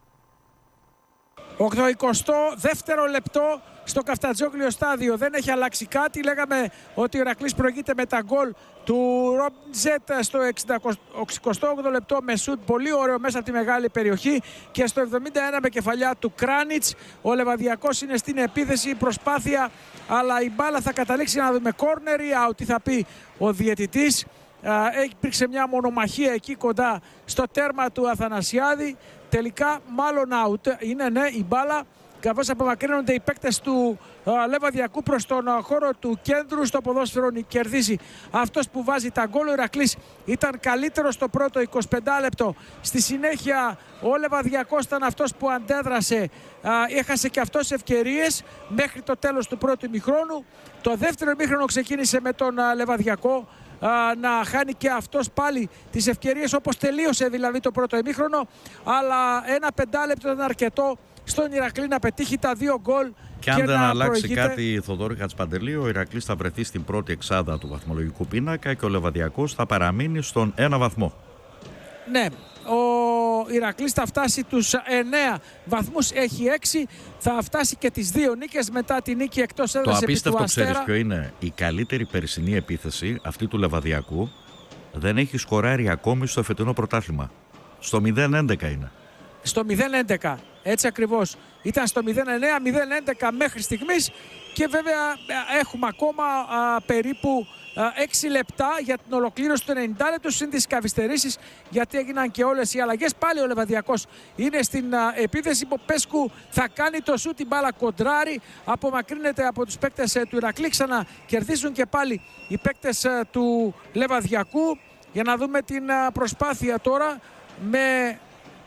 82ο λεπτό στο Καφτατζόγλιο στάδιο. Δεν έχει αλλάξει κάτι. Λέγαμε ότι ο Ηρακλής προηγείται με τα γκολ του Ρομπτζέτ στο 68ο λεπτό με σουτ πολύ ωραίο μέσα από τη μεγάλη περιοχή και στο 71 με κεφαλιά του Κράνιτς. Ο Λεβαδιακός είναι στην επίθεση, προσπάθεια, αλλά η μπάλα θα καταλήξει να δούμε corner ή out, τι θα πει ο διαιτητής. Υπήρξε μια μονομαχία εκεί κοντά στο τέρμα του Αθανασιάδη. Τελικά μάλλον out είναι, ναι, η μπάλα, καθώς απομακρύνονται οι παίκτες του Λεβαδιακού προς τον χώρο του κέντρου. Στο ποδόσφαιρο κερδίζει αυτός που βάζει τα γκολ. Ο Ηρακλής ήταν καλύτερο στο πρώτο 25 λεπτό. Στη συνέχεια ο Λεβαδιακός ήταν αυτός που αντέδρασε, έχασε και αυτός ευκαιρίες μέχρι το τέλος του πρώτου ημιχρόνου. Το δεύτερο ημίχρονο ξεκίνησε με τον Λεβαδιακό να χάνει και αυτός πάλι τις ευκαιρίες, όπως τελείωσε δηλαδή το πρώτο ημίχρονο, αλλά ένα 5 λεπτό ήταν αρκετό στον Ηρακλή να πετύχει τα 2 γκολ. Και αν δεν αλλάξει κάτι, Θοδόρη Χατζηπαντελή, ο Ηρακλής θα βρεθεί στην πρώτη εξάδα του βαθμολογικού πίνακα και ο Λεβαδιακός θα παραμείνει στον 1 βαθμό. Ναι, ο Ηρακλής θα φτάσει τους 9 βαθμούς, έχει 6, θα φτάσει και τις 2 νίκες μετά τη νίκη εκτός έδρας επί του Αστέρα. Το απίστευτο ξέρεις ποιο είναι? Η καλύτερη περσινή επίθεση, αυτή του Λεβαδιακού, δεν έχει σκοράρει ακόμη στο εφετινό πρωτάθλημα. Στο 0-11 είναι. Στο 0-11, έτσι ακριβώς. Ήταν στο 0-9, 0-11 μέχρι στιγμής και βέβαια έχουμε ακόμα περίπου 6 λεπτά για την ολοκλήρωση του 90 λεπτού συν τις καθυστερήσεις, γιατί έγιναν και όλες οι αλλαγές. Πάλι ο Λεβαδιακός είναι στην επίθεση. Ποπέσκου θα κάνει το σούτ, την μπάλα κοντράρει, απομακρύνεται από τους παίκτες του Ηρακλή. Ξανακερδίζουν και πάλι οι παίκτες του Λεβαδιακού. Για να δούμε την προσπάθεια τώρα με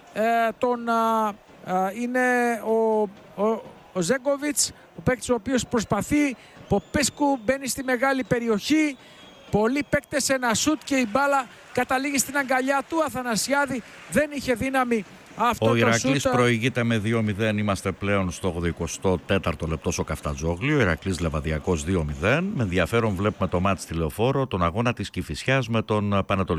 είναι ο Ζέγκοβιτς, ο παίκτης ο οποίος προσπαθεί. Ποπέσκου μπαίνει στη μεγάλη περιοχή, πολλοί παίκτες, ένα σουτ και η μπάλα καταλήγει στην αγκαλιά του Αθανασιάδη. Δεν είχε δύναμη αυτό το σουτ. Ο Ηρακλής προηγείται με 2-0, είμαστε πλέον στο 84ο λεπτό στο Καφτατζόγλιο. Ο Ηρακλής Λεβαδιακός 2-0. Με ενδιαφέρον βλέπουμε το μάτς στη Λεωφόρο, τον αγώνα της Κηφισιάς με τον Πανετολικό.